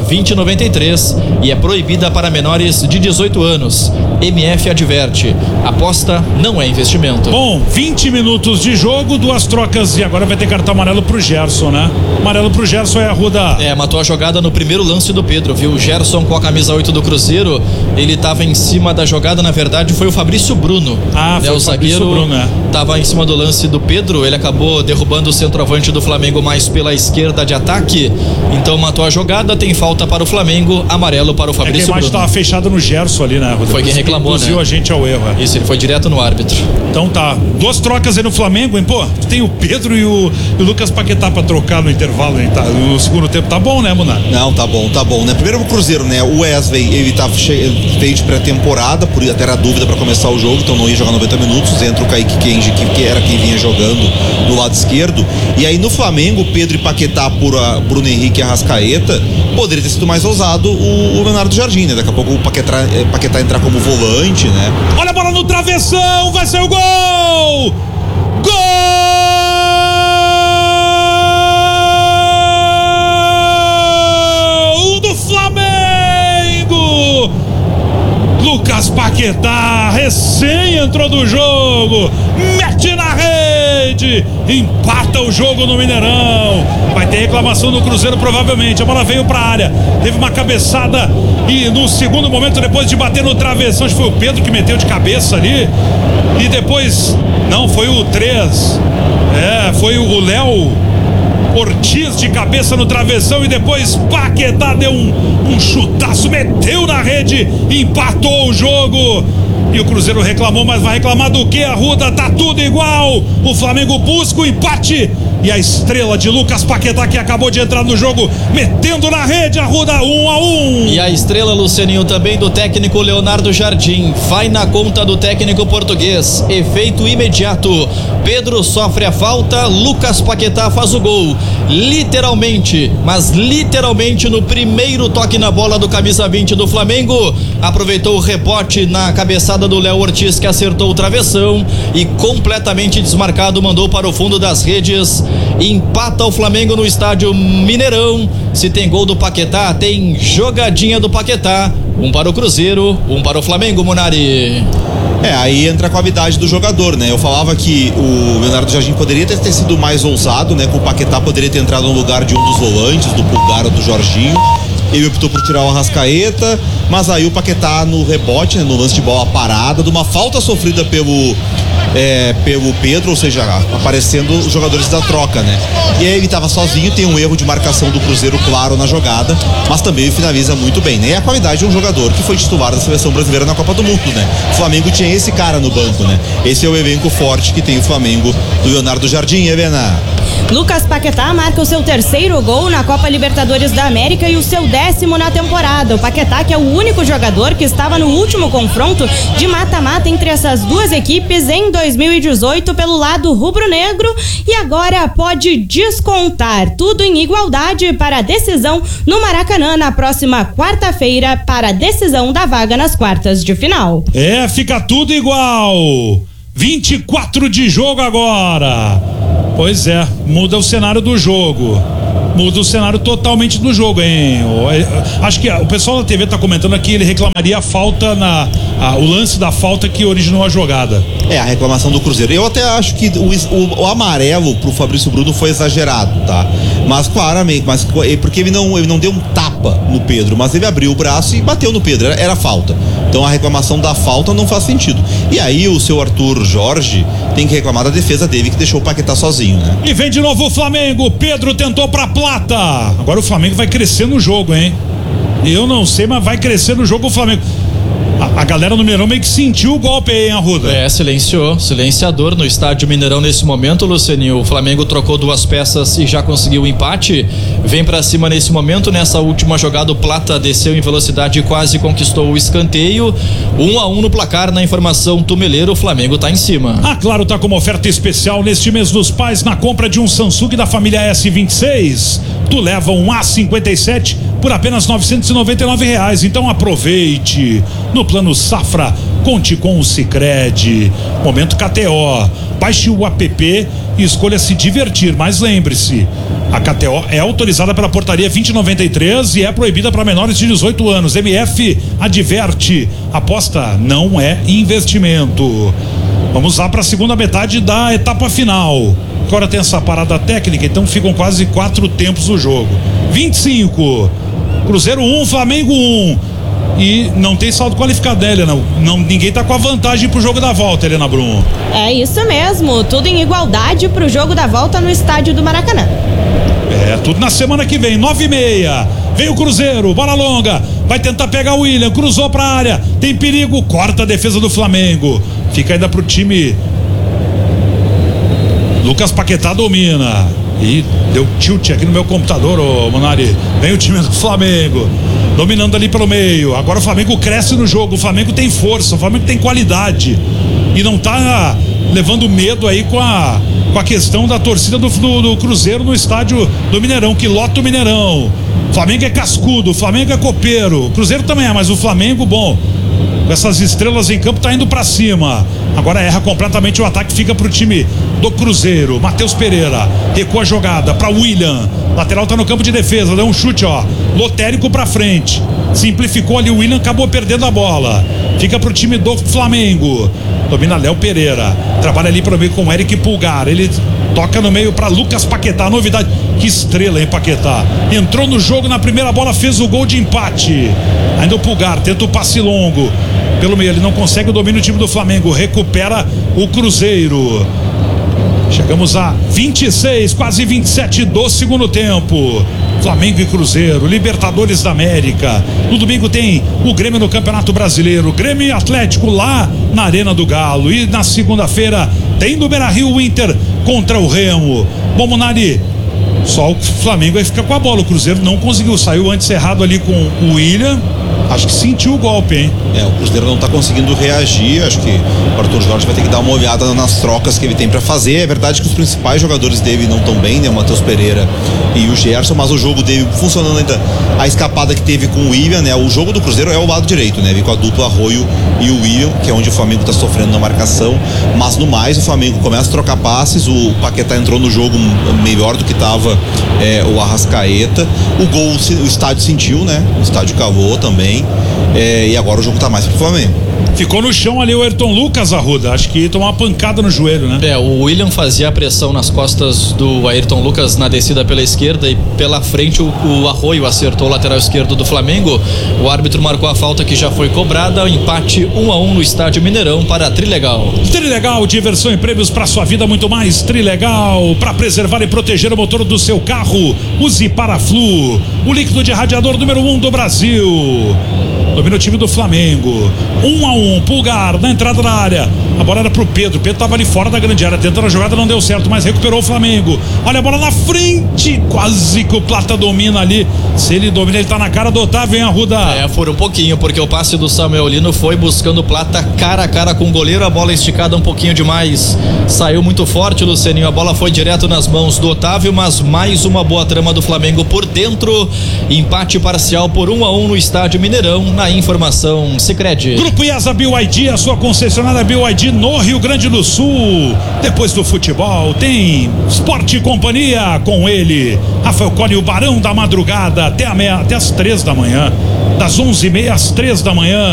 2093 e é proibida para menores de 18 anos. MF adverte: aposta não é investimento. Bom, 20 minutos de jogo, 2 trocas e agora vai ter cartão amarelo pro Gerson, né? Amarelo pro Gerson é a Arruda. Matou a jogada no primeiro lance do Pedro, viu? O Gerson com a camisa 8 do Cruzeiro, ele estava em cima da jogada, na verdade foi o Fabrício Bruno. Foi o zagueiro Bruno, estava em cima do lance do Pedro, ele acabou derrubando o centroavante do Flamengo mais pela esquerda de ataque, então matou a jogada, tem falta para o Flamengo, amarelo para o Fabrício Bruno. A imagem estava fechada no Gerson ali, né, Arruda? Foi quem reclamou, induziu a gente ao erro. Isso, ele foi direto no árbitro. Então tá, 2 trocas aí no Flamengo, hein, pô? Tem o Pedro e o Lucas Paquetá pra trocar no intervalo, hein? Tá, no segundo tempo tá bom, né, Munar? Não, tá bom, né? Primeiro o Cruzeiro, né? O Wesley, ele veio de pré-temporada, por até era dúvida pra começar o jogo, então não ia jogar 90 minutos. Entra o Kaique Kenji, que era quem vinha jogando do lado esquerdo. E aí no Flamengo, Pedro e Paquetá por Bruno Henrique e Arrascaeta, poderia ter sido mais ousado o Leonardo Jardim, né? Daqui a pouco o Paquetá entrar como volante, né? Olha a bola no travessão, vai ser o gol! Gol do Flamengo! Lucas Paquetá recém entrou do jogo, mete na rede, empata o jogo no Mineirão. Vai ter reclamação no Cruzeiro provavelmente. A bola veio pra área, teve uma cabeçada e no segundo momento, depois de bater no travessão, acho que foi o Pedro que meteu de cabeça ali, e depois, não, foi o 3, foi o Léo Ortiz de cabeça no travessão, e depois Paquetá deu um chutaço, meteu na rede, empatou o jogo. E o Cruzeiro reclamou, mas vai reclamar do que, Arruda? Tá tudo igual. O Flamengo busca o empate. E a estrela de Lucas Paquetá, que acabou de entrar no jogo, metendo na rede, Arruda, 1-1. E a estrela, Lucianinho, também do técnico Leonardo Jardim, vai na conta do técnico português. Efeito imediato. Pedro sofre a falta, Lucas Paquetá faz o gol. Literalmente, mas literalmente no primeiro toque na bola do camisa 20 do Flamengo. Aproveitou o rebote na cabeçada do Léo Ortiz, que acertou o travessão e completamente desmarcado mandou para o fundo das redes. empata o Flamengo no estádio Mineirão. Se tem gol do Paquetá, tem jogadinha do Paquetá. Um para o Cruzeiro, um para o Flamengo, Munari. Aí entra a qualidade do jogador, né? Eu falava que o Leonardo Jardim poderia ter sido mais ousado, né? Com o Paquetá poderia ter entrado no lugar de um dos volantes, do Pulgar ou do Jorginho. Ele optou por tirar o Arrascaeta, mas aí o Paquetá no rebote, né, no lance de bola parada, de uma falta sofrida pelo Pedro, ou seja, aparecendo os jogadores da troca, né? E aí ele estava sozinho, tem um erro de marcação do Cruzeiro claro na jogada, mas também ele finaliza muito bem, né? E a qualidade de um jogador que foi titular da seleção brasileira na Copa do Mundo, né? O Flamengo tinha esse cara no banco, né? Esse é o elenco forte que tem o Flamengo do Leonardo Jardim, Helena. Lucas Paquetá marca o seu 3º gol na Copa Libertadores da América e o seu 10º na temporada. O Paquetá, que é o único jogador que estava no último confronto de mata-mata entre essas duas equipes em 2018 pelo lado rubro-negro, e agora pode descontar tudo em igualdade para a decisão no Maracanã na próxima quarta-feira para a decisão da vaga nas quartas de final. Fica tudo igual. 24 de jogo agora. Pois é, muda o cenário do jogo. Muda o cenário totalmente do jogo, hein? Acho que o pessoal da TV tá comentando aqui, ele reclamaria a falta o lance da falta que originou a jogada. A reclamação do Cruzeiro. Eu até acho que o amarelo pro Fabrício Bruno foi exagerado, tá? Mas claramente, porque ele não deu um tapa no Pedro, mas ele abriu o braço e bateu no Pedro, era falta. Então a reclamação da falta não faz sentido. E aí o seu Arthur Jorge tem que reclamar da defesa dele, que deixou o Paquetá sozinho, né? E vem de novo o Flamengo, Pedro tentou pra Plata. Agora o Flamengo vai crescer no jogo, hein? Eu não sei, mas vai crescer no jogo o Flamengo. A galera no Mineirão meio que sentiu o golpe aí, hein, Arruda? Silenciador no estádio Mineirão nesse momento, Lucianinho. O Flamengo trocou 2 peças e já conseguiu o empate. Vem pra cima nesse momento. Nessa última jogada, o Plata desceu em velocidade e quase conquistou o escanteio. 1-1 no placar. Na informação Tumeleiro, o Flamengo tá em cima. Claro, tá com uma oferta especial neste mês dos pais na compra de um Samsung da família S26. Tu leva um A57 por apenas R$999. Então aproveite. No plano Safra, conte com o Sicredi. Momento KTO. Baixe o app e escolha se divertir. Mas lembre-se, a KTO é autorizada pela portaria 2093 e é proibida para menores de 18 anos. MF adverte: aposta não é investimento. Vamos lá para a segunda metade da etapa final. Agora tem essa parada técnica, então ficam quase 4 tempos do jogo. 25. Cruzeiro 1, Flamengo 1. E não tem saldo qualificado, né, Helena? Ninguém tá com a vantagem pro jogo da volta, Helena Brum. É isso mesmo, tudo em igualdade pro jogo da volta no estádio do Maracanã. Tudo na semana que vem, 9h30. Vem o Cruzeiro, bola longa, vai tentar pegar o William, cruzou pra área, tem perigo, corta a defesa do Flamengo. Fica ainda pro time. Lucas Paquetá domina. E deu tilt aqui no meu computador, Munari. Vem o time do Flamengo dominando ali pelo meio. Agora o Flamengo cresce no jogo. O Flamengo tem força, o Flamengo tem qualidade. E não tá levando medo aí com a questão da torcida do Cruzeiro no estádio do Mineirão, que lota o Mineirão. O Flamengo é cascudo, o Flamengo é copeiro. O Cruzeiro também é, mas o Flamengo, bom, com essas estrelas em campo, tá indo pra cima. Agora erra completamente o ataque, fica pro time do Cruzeiro. Matheus Pereira recua a jogada pra William. Lateral tá no campo de defesa, deu um chute, lotérico pra frente. Simplificou ali, o William acabou perdendo a bola. Fica pro time do Flamengo. Domina Léo Pereira. Trabalha ali pro meio com o Eric Pulgar. Ele toca no meio pra Lucas Paquetá. Novidade. Que estrela, hein, Paquetá? Entrou no jogo na primeira bola, fez o gol de empate. Ainda o Pulgar tenta o passe longo pelo meio, ele não consegue o domínio do time do Flamengo. Recupera o Cruzeiro. Chegamos a 26, quase 27 do segundo tempo. Flamengo e Cruzeiro, Libertadores da América. No domingo tem o Grêmio no Campeonato Brasileiro, Grêmio e Atlético lá na Arena do Galo. E na segunda-feira tem no Beira-Rio o Inter contra o Remo. Bom, Munari, Só o Flamengo vai ficar com a bola. O Cruzeiro não conseguiu, saiu antes errado ali com o William. Acho que sentiu o golpe, hein? O Cruzeiro não tá conseguindo reagir. Acho que o Arthur Jorge vai ter que dar uma olhada nas trocas que ele tem pra fazer. É verdade que os principais jogadores dele não estão bem, né? O Matheus Pereira e o Gerson, mas o jogo dele funcionando ainda. A escapada que teve com o William, né? O jogo do Cruzeiro é o lado direito, né? Com a dupla Arroio e o William, que é onde o Flamengo tá sofrendo na marcação. Mas no mais, o Flamengo começa a trocar passes. O Paquetá entrou no jogo melhor do que tava o Arrascaeta. O gol, o estádio sentiu, né? O estádio cavou também. E agora o jogo tá mais pro Flamengo. Ficou no chão ali o Ayrton Lucas, Arruda. Acho que tomou uma pancada no joelho, né? O William fazia a pressão nas costas do Ayrton Lucas na descida pela esquerda e pela frente o Arroio acertou o lateral esquerdo do Flamengo. O árbitro marcou a falta que já foi cobrada. O empate 1-1 no estádio Mineirão para Trilegal. Trilegal, diversão e prêmios para sua vida, muito mais. Trilegal, para preservar e proteger o motor do seu carro, use Paraflu, o líquido de radiador número 1 do Brasil. Domina o time do Flamengo. 1-1, Pulgar na entrada da área. A bola era pro Pedro. Pedro tava ali fora da grande área, tentando a jogada, não deu certo, mas recuperou o Flamengo. Olha a bola na frente, quase que o Plata domina ali. Se ele domina, ele tá na cara do Otávio, hein, Arruda? Por um pouquinho, porque o passe do Samuel Lino foi buscando o Plata cara a cara com o goleiro. A bola esticada um pouquinho demais, saiu muito forte, Lucianinho. A bola foi direto nas mãos do Otávio, mas mais uma boa trama do Flamengo por dentro. Empate parcial por 1-1 no estádio Mineirão. Na informação Sicredi. Grupo IESA BYD, a sua concessionária BYD no Rio Grande do Sul. Depois do futebol tem Esporte e Companhia com ele, Rafael Cole, o Barão da Madrugada, até as 3 da manhã, das 11h30 às 3 da manhã.